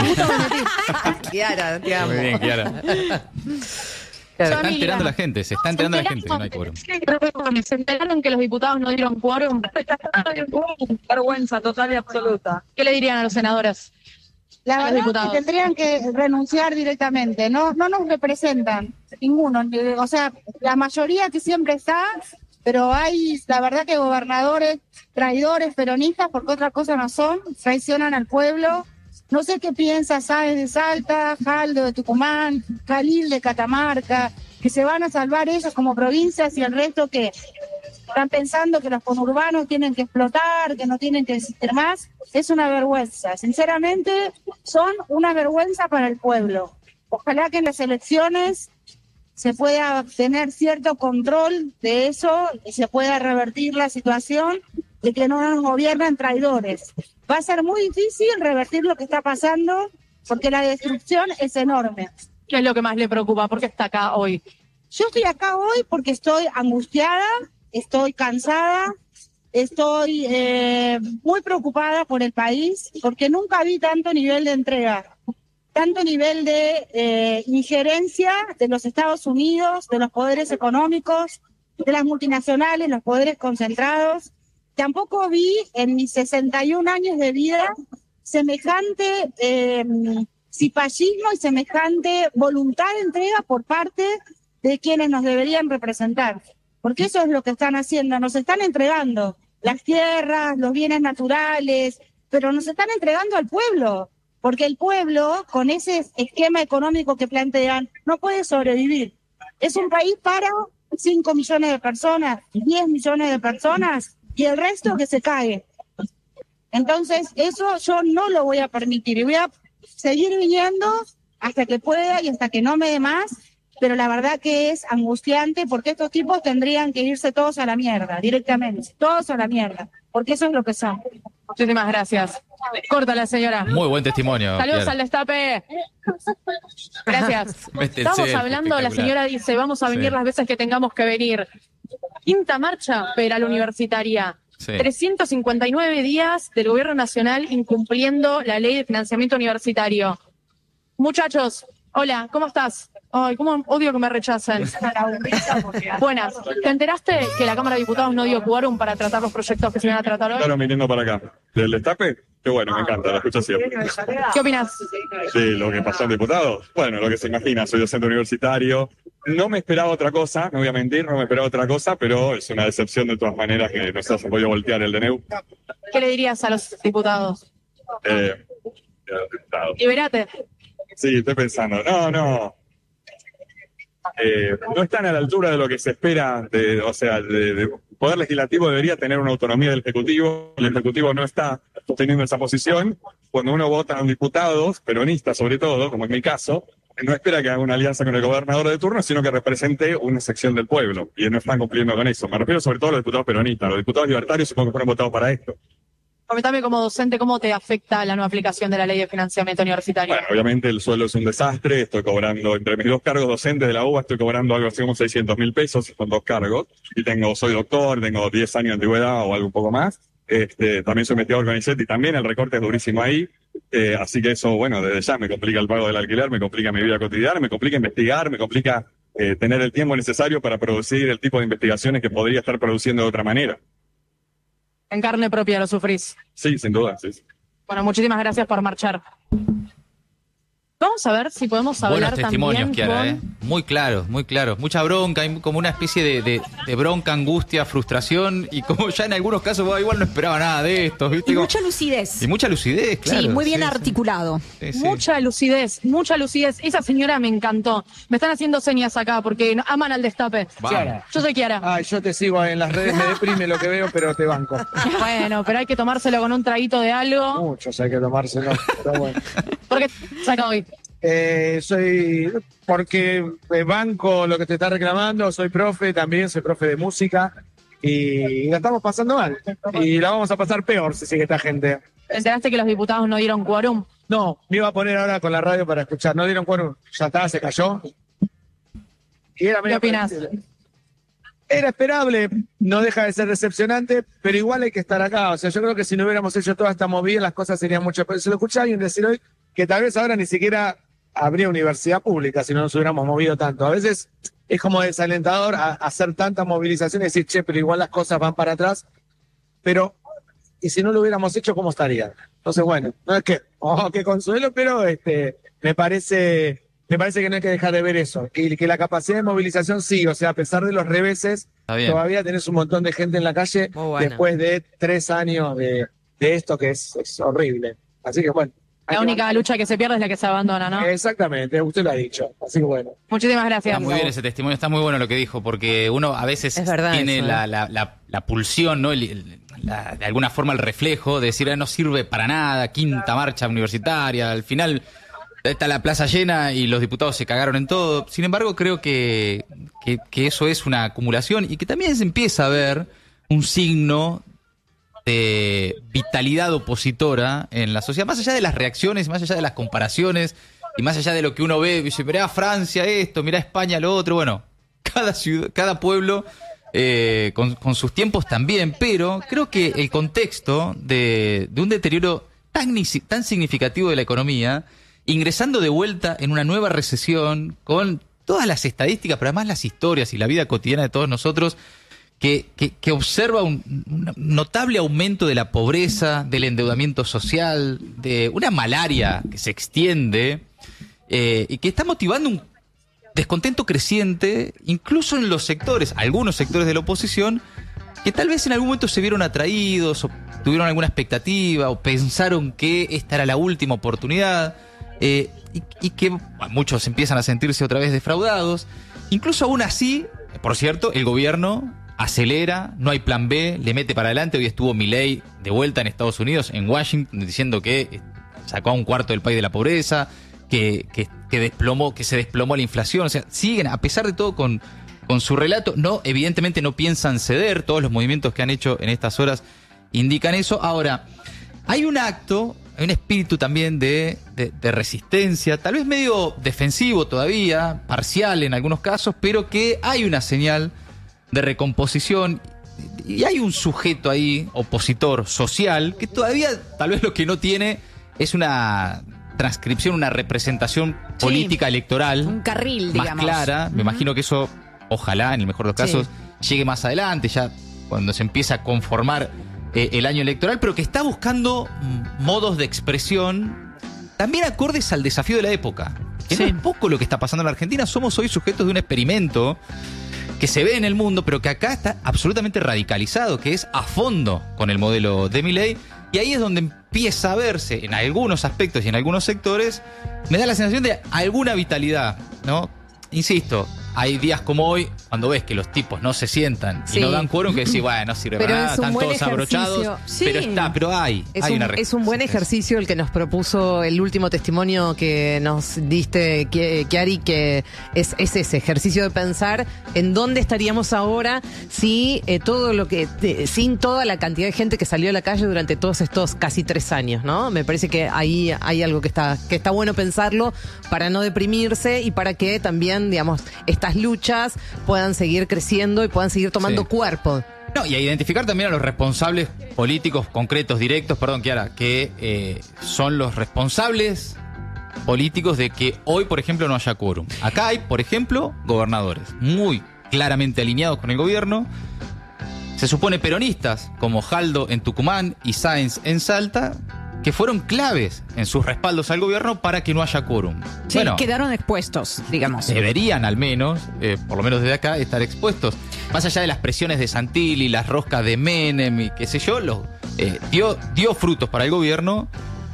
Kiara, te amo. Muy bien, Kiara. Se está enterando la gente, se está enterando la gente que no hay quórum. ¿Se enteraron que los diputados no dieron quórum? Vergüenza total y absoluta. ¿Qué le dirían a los senadores? La A los verdad diputados. que tendrían que renunciar directamente, no, no nos representan, ninguno, ni- o sea, la mayoría que siempre está, pero hay, la verdad que gobernadores traidores, peronistas, porque otra cosa no son, traicionan al pueblo. No sé qué piensa Sáenz de Salta, Jaldo de Tucumán, Jalil de Catamarca, que se van a salvar ellos como provincias y el resto que están pensando que los conurbanos tienen que explotar, que no tienen que existir más. Es una vergüenza. Sinceramente, son una vergüenza para el pueblo. Ojalá que en las elecciones se pueda tener cierto control de eso y se pueda revertir la situación de que no nos gobiernan traidores. Va a ser muy difícil revertir lo que está pasando porque la destrucción es enorme. ¿Qué es lo que más le preocupa? ¿Por qué está acá hoy? Yo estoy acá hoy porque estoy angustiada, estoy cansada, estoy eh, muy preocupada por el país, porque nunca vi tanto nivel de entrega, tanto nivel de eh, injerencia de los Estados Unidos, de los poderes económicos, de las multinacionales, los poderes concentrados. Tampoco vi en mis sesenta y un años de vida semejante eh, cipallismo y semejante voluntad de entrega por parte de quienes nos deberían representar. Porque eso es lo que están haciendo, nos están entregando las tierras, los bienes naturales, pero nos están entregando al pueblo, porque el pueblo, con ese esquema económico que plantean, no puede sobrevivir. Es un país para cinco millones de personas, diez millones de personas, y el resto que se cae. Entonces, eso yo no lo voy a permitir, y voy a seguir viniendo hasta que pueda y hasta que no me dé más, pero la verdad que es angustiante porque estos tipos tendrían que irse todos a la mierda, directamente, todos a la mierda, porque eso es lo que son. Muchísimas gracias. Córtala, señora. Muy buen testimonio. Saludos Claro. al Destape. Gracias. Vete el Estamos selfie, hablando, la espectacular. señora dice, vamos a venir Sí. las veces que tengamos que venir. Quinta marcha federal universitaria. Sí. trescientos cincuenta y nueve días del gobierno nacional incumpliendo la ley de financiamiento universitario. Muchachos, hola, ¿cómo estás? Ay, cómo odio que me rechacen. Buenas. ¿Te enteraste que la Cámara de Diputados no dio quórum para tratar los proyectos que se iban a tratar hoy? Claro, viniendo para acá. ¿Del Destape? Qué bueno, me encanta, la escucho siempre. ¿Qué opinas? Sí, lo que pasó en diputados. Bueno, lo que se imagina, soy docente universitario. No me esperaba otra cosa, no voy a mentir, no me esperaba otra cosa, pero es una decepción de todas maneras que no se haya podido voltear el D N U. ¿Qué le dirías a los diputados? Eh, a los diputados. Liberate. Sí, estoy pensando. No, no. Eh, no están a la altura de lo que se espera, de, o sea, de, de Poder Legislativo debería tener una autonomía del Ejecutivo, el Ejecutivo no está sosteniendo esa posición. Cuando uno vota a diputados, peronistas sobre todo, como en mi caso, no espera que haga una alianza con el gobernador de turno, sino que represente una sección del pueblo, y no están cumpliendo con eso. Me refiero sobre todo a los diputados peronistas, los diputados libertarios supongo que fueron votados para esto. Comentame como docente, ¿cómo te afecta la nueva aplicación de la ley de financiamiento universitario? Bueno, obviamente el sueldo es un desastre, estoy cobrando, entre mis dos cargos docentes de la U B A, estoy cobrando algo así como seiscientos mil pesos con dos cargos, y tengo, soy doctor, tengo diez años de antigüedad o algo un poco más, este, también soy investigador con I C E T y también el recorte es durísimo ahí, eh, así que eso, bueno, desde ya me complica el pago del alquiler, me complica mi vida cotidiana, me complica investigar, me complica eh, tener el tiempo necesario para producir el tipo de investigaciones que podría estar produciendo de otra manera. En carne propia lo sufrís. Sí, sin duda, sí. Bueno, muchísimas gracias por marchar. Vamos a ver si podemos hablar Buenos testimonios, también Kiara, con... ¿eh? Muy claros, muy claros. Mucha bronca, hay como una especie de, de, de bronca, angustia, frustración, y como ya en algunos casos bueno, igual no esperaba nada de esto, ¿viste? Y Como- mucha lucidez. Y mucha lucidez, claro. sí, muy bien sí, sí. articulado. Sí, sí. Mucha lucidez, mucha lucidez. Esa señora me encantó. Me están haciendo señas acá porque no- aman al Destape. Kiara. Yo soy Kiara. Ay, yo te sigo en las redes, me deprime lo que veo, pero te banco. Bueno, pero hay que tomárselo con un traguito de algo. Muchos hay que tomárselo, pero bueno. ¿Por qué saca hoy? Eh, soy, porque eh, banco lo que te está reclamando, soy profe también, soy profe de música y la estamos pasando mal. Y la vamos a pasar peor si sigue esta gente. ¿Te enteraste que los diputados no dieron quórum? No, me iba a poner ahora con la radio para escuchar. No dieron quórum, ya está, se cayó. Y era ¿Qué medio opinas? parecido. Era esperable, no deja de ser decepcionante, pero igual hay que estar acá. O sea, yo creo que si no hubiéramos hecho toda esta movida, las cosas serían mucho peor. Se lo escuché a alguien decir hoy que tal vez ahora ni siquiera habría universidad pública si no nos hubiéramos movido tanto. A veces es como desalentador a- hacer tanta movilización y decir, che, pero igual las cosas van para atrás. Pero, y si no lo hubiéramos hecho, ¿cómo estaría? Entonces, bueno, no es que, oh, qué consuelo, pero este, me parece, me parece que no hay que dejar de ver eso. Que, que la capacidad de movilización sí, o sea, a pesar de los reveses, Está bien. todavía tenés un montón de gente en la calle Muy buena. después de tres años de, de esto que es, es horrible. Así que bueno. hay La que única lucha que se pierde es la que se abandona, ¿no? Exactamente, usted lo ha dicho. Así que bueno. Muchísimas gracias. Está muy bien ese testimonio, está muy bueno lo que dijo, porque uno a veces Es verdad tiene eso, ¿eh? la, la, la, la pulsión, ¿no? El- el- la- de alguna forma el reflejo de decir, ah, no sirve para nada, quinta marcha universitaria, al final está la plaza llena y los diputados se cagaron en todo. Sin embargo, creo que, que, que eso es una acumulación y que también se empieza a ver un signo de vitalidad opositora en la sociedad, más allá de las reacciones, más allá de las comparaciones y más allá de lo que uno ve, dice, mirá Francia esto, mirá España lo otro, bueno, cada ciudad, cada pueblo eh, con, con sus tiempos también, pero creo que el contexto de, de un deterioro tan, nisi- tan significativo de la economía, ingresando de vuelta en una nueva recesión, con todas las estadísticas, pero además las historias y la vida cotidiana de todos nosotros, que, que, que observa un, un notable aumento de la pobreza, del endeudamiento social, de una malaria que se extiende eh, y que está motivando un descontento creciente, incluso en los sectores, algunos sectores de la oposición, que tal vez en algún momento se vieron atraídos o tuvieron alguna expectativa o pensaron que esta era la última oportunidad eh, y, y que bueno, muchos empiezan a sentirse otra vez defraudados. Incluso aún así, por cierto, el gobierno acelera, no hay plan B, le mete para adelante. Hoy estuvo Milei de vuelta en Estados Unidos, en Washington, diciendo que sacó a un cuarto del país de la pobreza, que, que, que desplomó, que se desplomó la inflación. O sea, siguen, a pesar de todo, con, con su relato. No, evidentemente no piensan ceder. Todos los movimientos que han hecho en estas horas indican eso. Ahora, hay un acto, hay un espíritu también de, de, de resistencia, tal vez medio defensivo todavía, parcial en algunos casos, pero que hay una señal de recomposición. Y hay un sujeto ahí, opositor social, que todavía tal vez lo que no tiene es una transcripción, una representación política sí, electoral un carril, más digamos. clara. Me Uh-huh. imagino que eso, ojalá, en el mejor de los casos, sí. llegue más adelante, ya cuando se empieza a conformar eh, el año electoral, pero que está buscando modos de expresión también acordes al desafío de la época. Que sí. no es poco lo que está pasando en la Argentina. Somos hoy sujetos de un experimento que se ve en el mundo, pero que acá está absolutamente radicalizado, que es a fondo con el modelo de Milei. Y ahí es donde empieza a verse, en algunos aspectos y en algunos sectores, me da la sensación de alguna vitalidad, ¿no? Insisto, hay días como hoy, cuando ves que los tipos no se sientan y sí. no dan quórum, que decís, bueno, no sirve pero para nada, están todos ejercicio. abrochados, Sí. pero está, pero hay, Es, hay un, una es un buen ejercicio el que nos propuso el último testimonio que nos diste, Chiari, que es, es ese ejercicio de pensar en dónde estaríamos ahora si eh, todo lo que, de, sin toda la cantidad de gente que salió a la calle durante todos estos casi tres años, ¿no? Me parece que ahí hay algo que está, que está bueno pensarlo para no deprimirse y para que también, digamos, estas luchas puedan seguir creciendo y puedan seguir tomando Sí. cuerpo. No, y a identificar también a los responsables políticos concretos, directos, perdón, Chiara, que eh, son los responsables políticos de que hoy, por ejemplo, no haya quórum. Acá hay, por ejemplo, gobernadores muy claramente alineados con el gobierno. Se supone peronistas, como Jaldo en Tucumán y Sáenz en Salta, que fueron claves en sus respaldos al gobierno para que no haya quórum. Sí, bueno, quedaron expuestos, digamos. deberían al menos, eh, por lo menos desde acá, estar expuestos. Más allá de las presiones de Santilli, las roscas de Menem y qué sé yo, lo, eh, dio, dio frutos para el gobierno.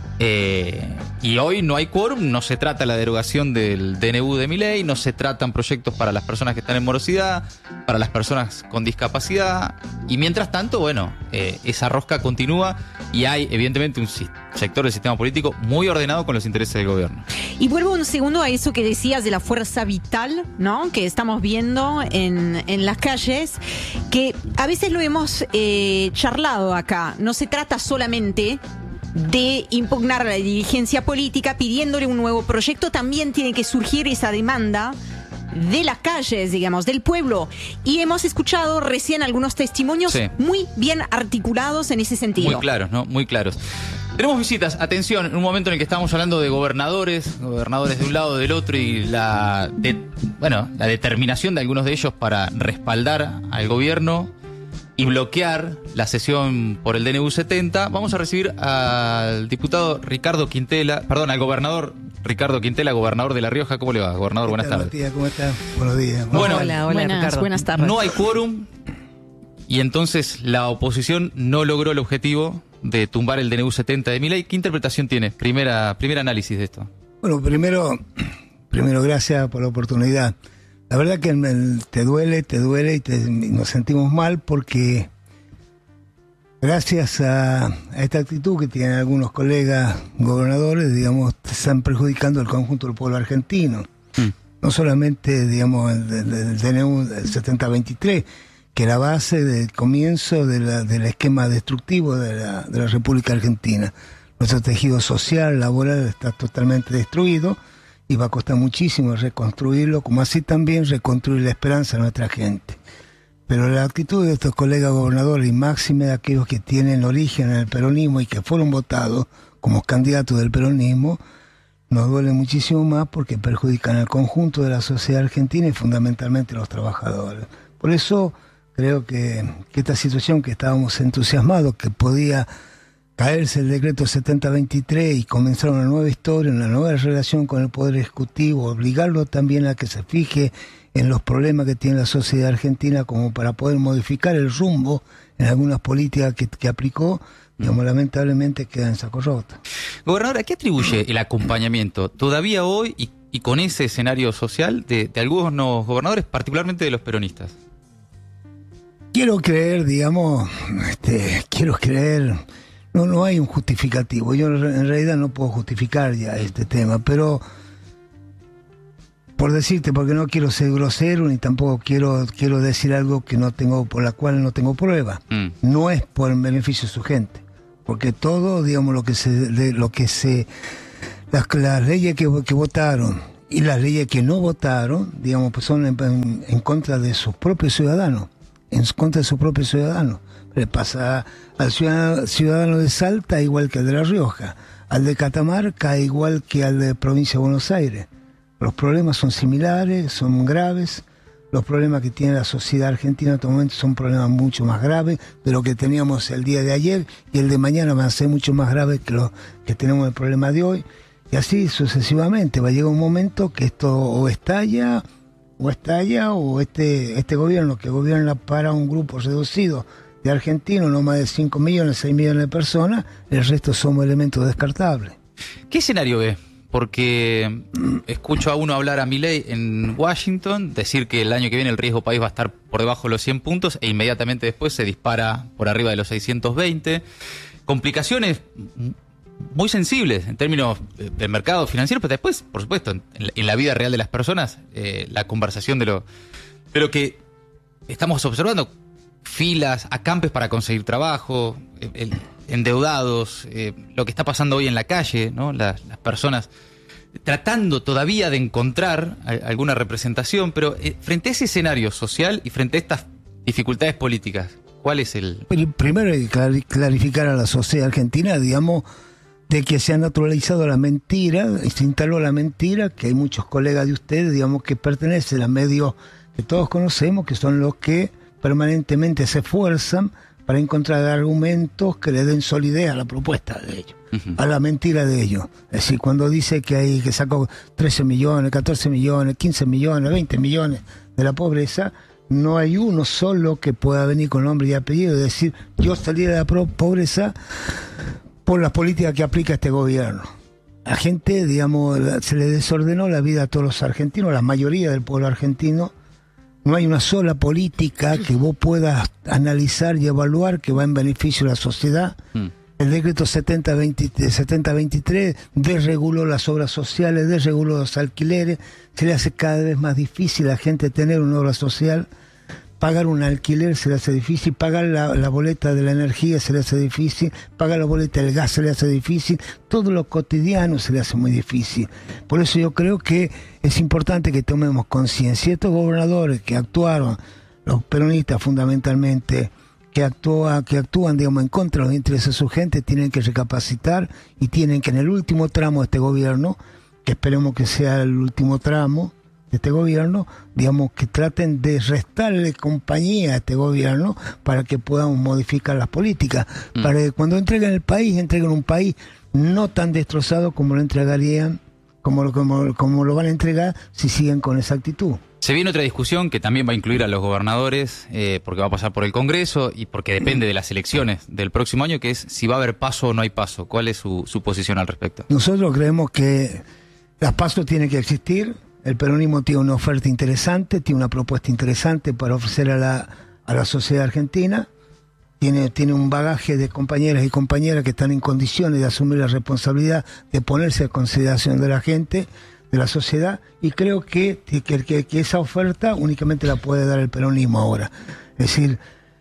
Eh, y hoy no hay quórum, no se trata la derogación del D N U de Milei, no se tratan proyectos para las personas que están en morosidad, para las personas con discapacidad, y mientras tanto, bueno, eh, esa rosca continúa y hay evidentemente un si- sector del sistema político muy ordenado con los intereses del gobierno. Y vuelvo un segundo a eso que decías de la fuerza vital, ¿no? Que estamos viendo en, en las calles, que a veces lo hemos eh, charlado acá. No se trata solamente de impugnar a la dirigencia política pidiéndole un nuevo proyecto, también tiene que surgir esa demanda de las calles, digamos, del pueblo. Y hemos escuchado recién algunos testimonios Sí. muy bien articulados en ese sentido. Muy claros, ¿no? Muy claros. Tenemos visitas, atención, en un momento en el que estábamos hablando de gobernadores, gobernadores de un lado o del otro, y la, de, bueno, la determinación de algunos de ellos para respaldar al gobierno y bloquear la sesión por el D N U setenta. Vamos a recibir al diputado Ricardo Quintela, perdón, al gobernador Ricardo Quintela, gobernador de La Rioja. ¿Cómo le va, gobernador? Buenas tardes. Matías, ¿cómo estás? Buenos días. Bueno, hola, hola, buenas, Ricardo. buenas tardes. no hay quórum y entonces la oposición no logró el objetivo de tumbar el D N U setenta de Milei. ¿Qué interpretación tiene? Primera, primer análisis de esto. Bueno, primero, primero gracias por la oportunidad. La verdad que el- el- te duele, te duele y, te- y nos sentimos mal porque gracias a, a esta actitud que tienen algunos colegas gobernadores, digamos, te están perjudicando el conjunto del pueblo argentino. Mm. No solamente, digamos, el, el- el D N U del setenta veintitrés, que era base del comienzo de la- del esquema destructivo de la, de la República Argentina. Nuestro tejido social, laboral está totalmente destruido y va a costar muchísimo reconstruirlo, como así también reconstruir la esperanza de nuestra gente. Pero la actitud de estos colegas gobernadores y máxime de aquellos que tienen origen en el peronismo y que fueron votados como candidatos del peronismo, nos duele muchísimo más porque perjudican al conjunto de la sociedad argentina y fundamentalmente a los trabajadores. Por eso creo que, que esta situación que estábamos entusiasmados, que podía caerse el decreto setenta veintitrés y comenzar una nueva historia, una nueva relación con el Poder Ejecutivo, obligarlo también a que se fije en los problemas que tiene la sociedad argentina como para poder modificar el rumbo en algunas políticas que, que aplicó, digamos, lamentablemente queda en saco roto. Gobernador, ¿a qué atribuye el acompañamiento todavía hoy y, y con ese escenario social de, de algunos gobernadores, particularmente de los peronistas? Quiero creer, digamos, este, quiero creer, no, no hay un justificativo. Yo en realidad no puedo justificar ya este tema, pero por decirte, porque no quiero ser grosero ni tampoco quiero quiero decir algo que no tengo, por la cual no tengo prueba. Mm. No es por el beneficio de su gente, porque todo, digamos, lo que se, de, lo que se, las, las leyes que, que votaron y las leyes que no votaron, digamos, pues son en, en, en contra de sus propios ciudadanos, en contra de sus propios ciudadanos. Le pasa al ciudadano, ciudadano de Salta igual que al de La Rioja, al de Catamarca igual que al de Provincia de Buenos Aires. Los problemas son similares, son graves. Los problemas que tiene la sociedad argentina en estos momentos son problemas mucho más graves de lo que teníamos el día de ayer, y el de mañana van a ser mucho más graves que lo que tenemos el problema de hoy. Y así sucesivamente. Va a llegar un momento que esto o estalla, o estalla, o este, este gobierno que gobierna para un grupo reducido de argentinos, no más de cinco millones, seis millones de personas, el resto somos elementos descartables. ¿Qué escenario ve? Porque escucho a uno hablar a Milei en Washington, decir que el año que viene el riesgo país va a estar por debajo de los cien puntos e inmediatamente después se dispara por arriba de los seiscientos veinte. Complicaciones muy sensibles en términos del mercado financiero, pero después, por supuesto, en, en la vida real de las personas, eh, la conversación de lo, de lo que estamos observando, filas, acampes para conseguir trabajo, el, el, endeudados, eh, lo que está pasando hoy en la calle, ¿no? Las, las personas tratando todavía de encontrar a, alguna representación, pero eh, frente a ese escenario social y frente a estas dificultades políticas, ¿cuál es el...? Primero hay que clarificar a la sociedad argentina, digamos, de que se ha naturalizado la mentira, se instaló la mentira, que hay muchos colegas de ustedes, digamos, que pertenecen a medios que todos conocemos, que son los que permanentemente se esfuerzan para encontrar argumentos que le den solidez a la propuesta de ellos, uh-huh. a la mentira de ellos. Es decir, cuando dice que hay que sacó trece millones, catorce millones, quince millones, veinte millones de la pobreza, no hay uno solo que pueda venir con nombre y apellido y decir, yo salí de la pobreza por las políticas que aplica este gobierno. La gente, digamos, se le desordenó la vida a todos los argentinos, la mayoría del pueblo argentino. No hay una sola política que vos puedas analizar y evaluar que va en beneficio de la sociedad. Mm. El decreto setenta veintitrés desreguló las obras sociales, desreguló los alquileres, se le hace cada vez más difícil a la gente tener una obra social. Pagar un alquiler se le hace difícil, pagar la, la boleta de la energía se le hace difícil, pagar la boleta del gas se le hace difícil, todo lo cotidiano se le hace muy difícil. Por eso yo creo que es importante que tomemos conciencia. Estos gobernadores que actuaron, los peronistas fundamentalmente, que, actúa, que actúan digamos, en contra de los intereses de su gente, tienen que recapacitar y tienen que en el último tramo de este gobierno, que esperemos que sea el último tramo, este gobierno, digamos, que traten de restarle compañía a este gobierno para que podamos modificar las políticas, mm. para que cuando entreguen el país, entreguen un país no tan destrozado como lo entregarían, como, como, como lo van a entregar si siguen con esa actitud. Se viene otra discusión que también va a incluir a los gobernadores, eh, porque va a pasar por el Congreso y porque depende de las elecciones del próximo año, que es si va a haber paso o no hay paso. ¿Cuál es su, su posición al respecto? Nosotros creemos que las pasos tienen que existir. El peronismo tiene una oferta interesante, tiene una propuesta interesante para ofrecer a la, a la sociedad argentina. Tiene, tiene un bagaje de compañeras y compañeras que están en condiciones de asumir la responsabilidad de ponerse a consideración de la gente, de la sociedad, y creo que, que, que, que esa oferta únicamente la puede dar el peronismo ahora. Es decir,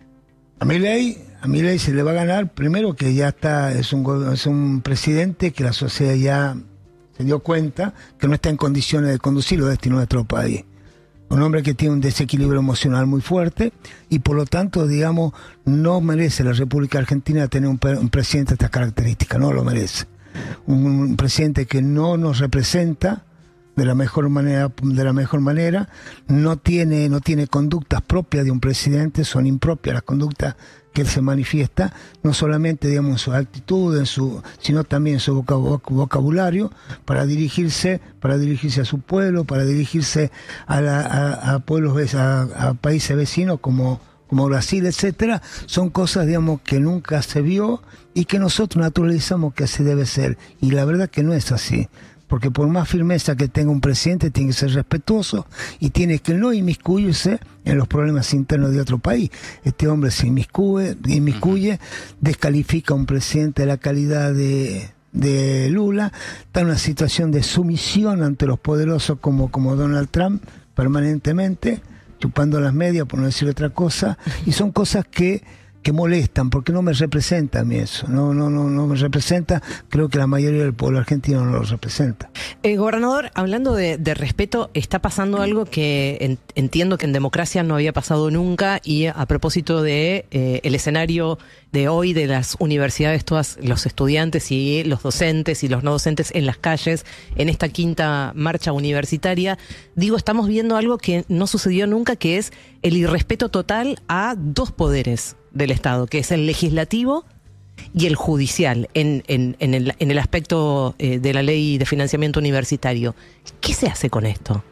a Milei, a Milei se le va a ganar, primero que ya está, es un, es un presidente que la sociedad ya se dio cuenta que no está en condiciones de conducir los destinos de nuestro país. Un hombre que tiene un desequilibrio emocional muy fuerte y por lo tanto, digamos, no merece la República Argentina tener un, un presidente de estas características, no lo merece. Un, un presidente que no nos representa de la mejor manera, de la mejor manera, no tiene, no tiene conductas propias de un presidente, son impropias las conductas que él se manifiesta, no solamente digamos en su actitud, en su, sino también en su vocabulario, para dirigirse, para dirigirse a su pueblo, para dirigirse a, la, a, a pueblos, a, a países vecinos como, como Brasil, etcétera. Son cosas, digamos, que nunca se vio y que nosotros naturalizamos que así debe ser. Y la verdad que no es así. Porque por más firmeza que tenga un presidente, tiene que ser respetuoso y tiene que no inmiscuirse en los problemas internos de otro país. Este hombre se inmiscuye, inmiscuye descalifica a un presidente de la calidad de, de Lula, está en una situación de sumisión ante los poderosos como, como Donald Trump, permanentemente, chupando las medias, por no decir otra cosa, y son cosas que, que molestan, porque no me representa a mí eso, no, no, no, no me representa, creo que la mayoría del pueblo argentino no lo representa. Eh, gobernador, hablando de, de respeto, está pasando algo que en, entiendo que en democracia no había pasado nunca, y a propósito de eh, el escenario de hoy de las universidades, todos los estudiantes y los docentes y los no docentes en las calles, en esta quinta marcha universitaria, digo, estamos viendo algo que no sucedió nunca, que es el irrespeto total a dos poderes del Estado, que es el legislativo y el judicial, en, en, en, el, en el aspecto eh, de la ley de financiamiento universitario. ¿Qué se hace con esto?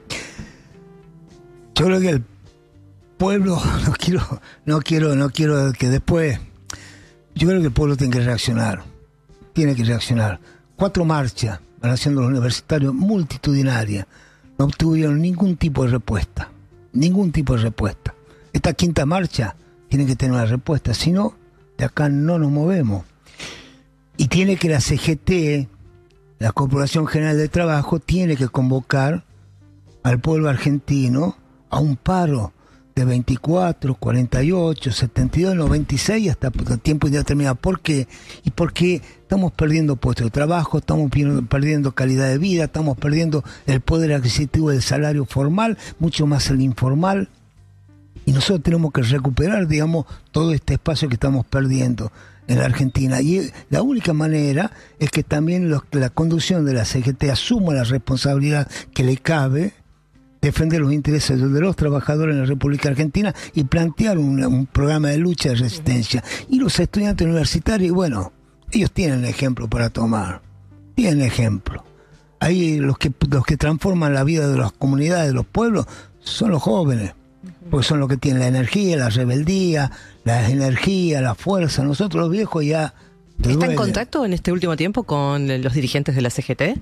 Yo creo que el pueblo, no quiero, no quiero, no quiero que después, yo creo que el pueblo tiene que reaccionar, tiene que reaccionar. Cuatro marchas van haciendo los universitarios multitudinarias, no obtuvieron ningún tipo de respuesta, ningún tipo de respuesta. Esta quinta marcha tiene que tener una respuesta, si no, de acá no nos movemos. Y tiene que la C G T, la Corporación General de Trabajo, tiene que convocar al pueblo argentino a un paro de veinticuatro, cuarenta y ocho, setenta y dos, noventa y seis hasta tiempo indeterminado. ¿Por qué? Y porque estamos perdiendo puestos de trabajo, estamos perdiendo calidad de vida, estamos perdiendo el poder adquisitivo del salario formal, mucho más el informal. Y nosotros tenemos que recuperar, digamos, todo este espacio que estamos perdiendo en la Argentina. Y la única manera es que también los, la conducción de la C G T asuma la responsabilidad que le cabe, defender los intereses de los trabajadores en la República Argentina y plantear un, un programa de lucha de resistencia. Y los estudiantes universitarios, bueno, ellos tienen ejemplo para tomar, tienen ejemplo. Ahí los que, los que transforman la vida de las comunidades, de los pueblos, son los jóvenes. Porque son los que tienen la energía, la rebeldía, la energía, la fuerza. Nosotros los viejos ya... ¿Está en contacto en este último tiempo con los dirigentes de la C G T?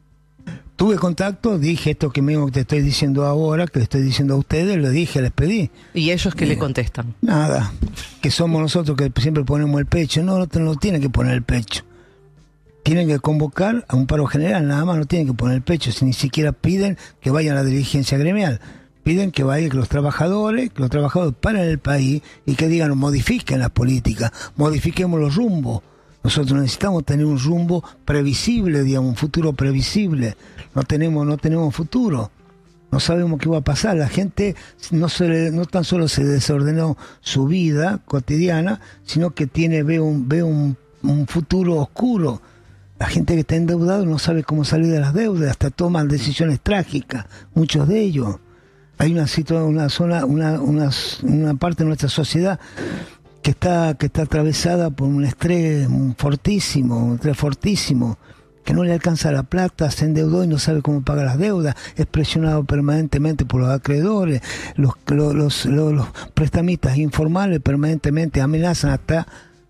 Tuve contacto, dije esto que mismo que te estoy diciendo ahora, que le estoy diciendo a ustedes, lo dije, les pedí. ¿Y ellos qué eh, le contestan? Nada, que somos nosotros que siempre ponemos el pecho. No, no, no tienen que poner el pecho. Tienen que convocar a un paro general, nada más, no tienen que poner el pecho. Si ni siquiera piden que vayan a la dirigencia gremial. Piden que vayan, que los trabajadores, que los trabajadores paren el país y que digan, modifiquen la política, modifiquemos los rumbos. Nosotros necesitamos tener un rumbo previsible, digamos, un futuro previsible. No tenemos, no tenemos futuro. No sabemos qué va a pasar. La gente no, se le, no tan solo se desordenó su vida cotidiana, sino que tiene, ve un, ve un, un futuro oscuro. La gente que está endeudada no sabe cómo salir de las deudas, hasta toman decisiones trágicas, muchos de ellos. Hay una situación, una zona, una, una, una parte de nuestra sociedad que está, que está atravesada por un estrés fortísimo, un estrés fortísimo, que no le alcanza la plata, se endeudó y no sabe cómo pagar las deudas, es presionado permanentemente por los acreedores, los, los, los, los, los prestamistas informales permanentemente amenazan hasta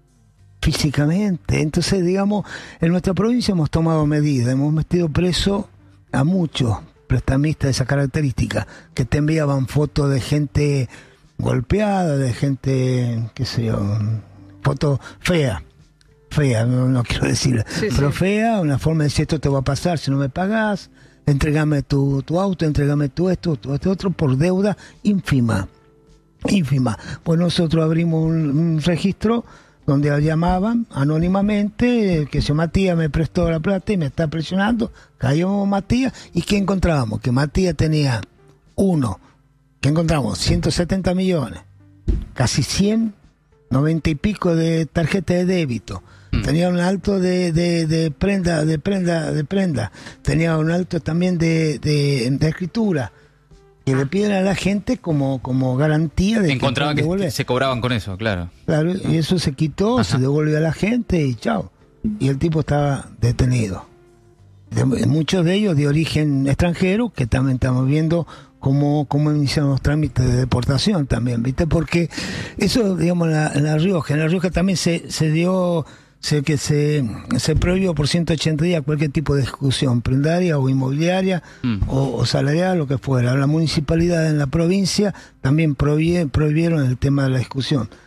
físicamente. Entonces, digamos, en nuestra provincia hemos tomado medidas, hemos metido preso a muchos prestamistas de esa característica, que te enviaban fotos de gente golpeada, de gente, qué sé yo, fotos feas, fea, no, no quiero decir, sí, pero sí. Fea, una forma de decir esto te va a pasar si no me pagas, entregame tu, tu auto, entregame tu esto, tu esto otro, por deuda ínfima, ínfima. Pues nosotros abrimos un, un registro donde llamaban anónimamente, que si Matías me prestó la plata y me está presionando, cayó Matías, y ¿qué encontramos? Que Matías tenía uno, ¿qué encontramos? ciento setenta millones, casi cien, noventa y pico de tarjeta de débito, mm. tenía un alto de, de, de prenda, de prenda, de prenda, tenía un alto también de, de, de escritura, que le piden a la gente como, como garantía de encontraban que, que se cobraban con eso, claro. Claro, y eso se quitó, ajá, se devolvió a la gente y chao. Y el tipo estaba detenido. De, muchos de ellos de origen extranjero, que también estamos viendo cómo, cómo iniciaron los trámites de deportación también, ¿viste? Porque eso, digamos, en la, en la Rioja, en la Rioja también se, se dio... Sé que se, se prohibió por ciento ochenta días cualquier tipo de ejecución, prendaria o inmobiliaria, mm. o, o salarial, lo que fuera. La municipalidad en la provincia también prohibieron, prohibieron el tema de la ejecución.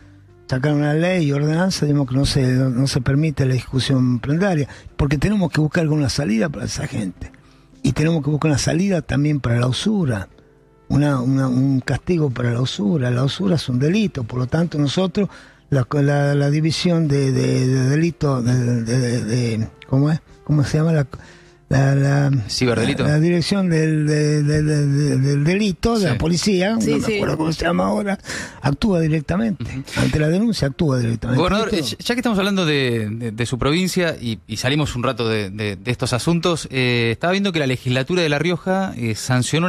sacaron una ley y ordenanza, digamos que no se, no se permite la discusión plendaria, porque tenemos que buscar alguna salida para esa gente. Y tenemos que buscar una salida también para la usura, una, una, un castigo para la usura. La usura es un delito, por lo tanto nosotros, la, la, la división de, de, de delito, de, de, de, de, ¿cómo es? ¿Cómo se llama? La, la, la, Ciberdelito. La, la dirección del, de, de, de, de, del delito de Sí. la policía, Sí, no me sí. acuerdo cómo se llama ahora, actúa directamente. Uh-huh. Ante la denuncia actúa directamente. Gobernador, ¿Listo? eh, ya que estamos hablando de, de- de su provincia y, y salimos un rato de, de- de estos asuntos, eh, estaba viendo que la legislatura de La Rioja eh, sancionó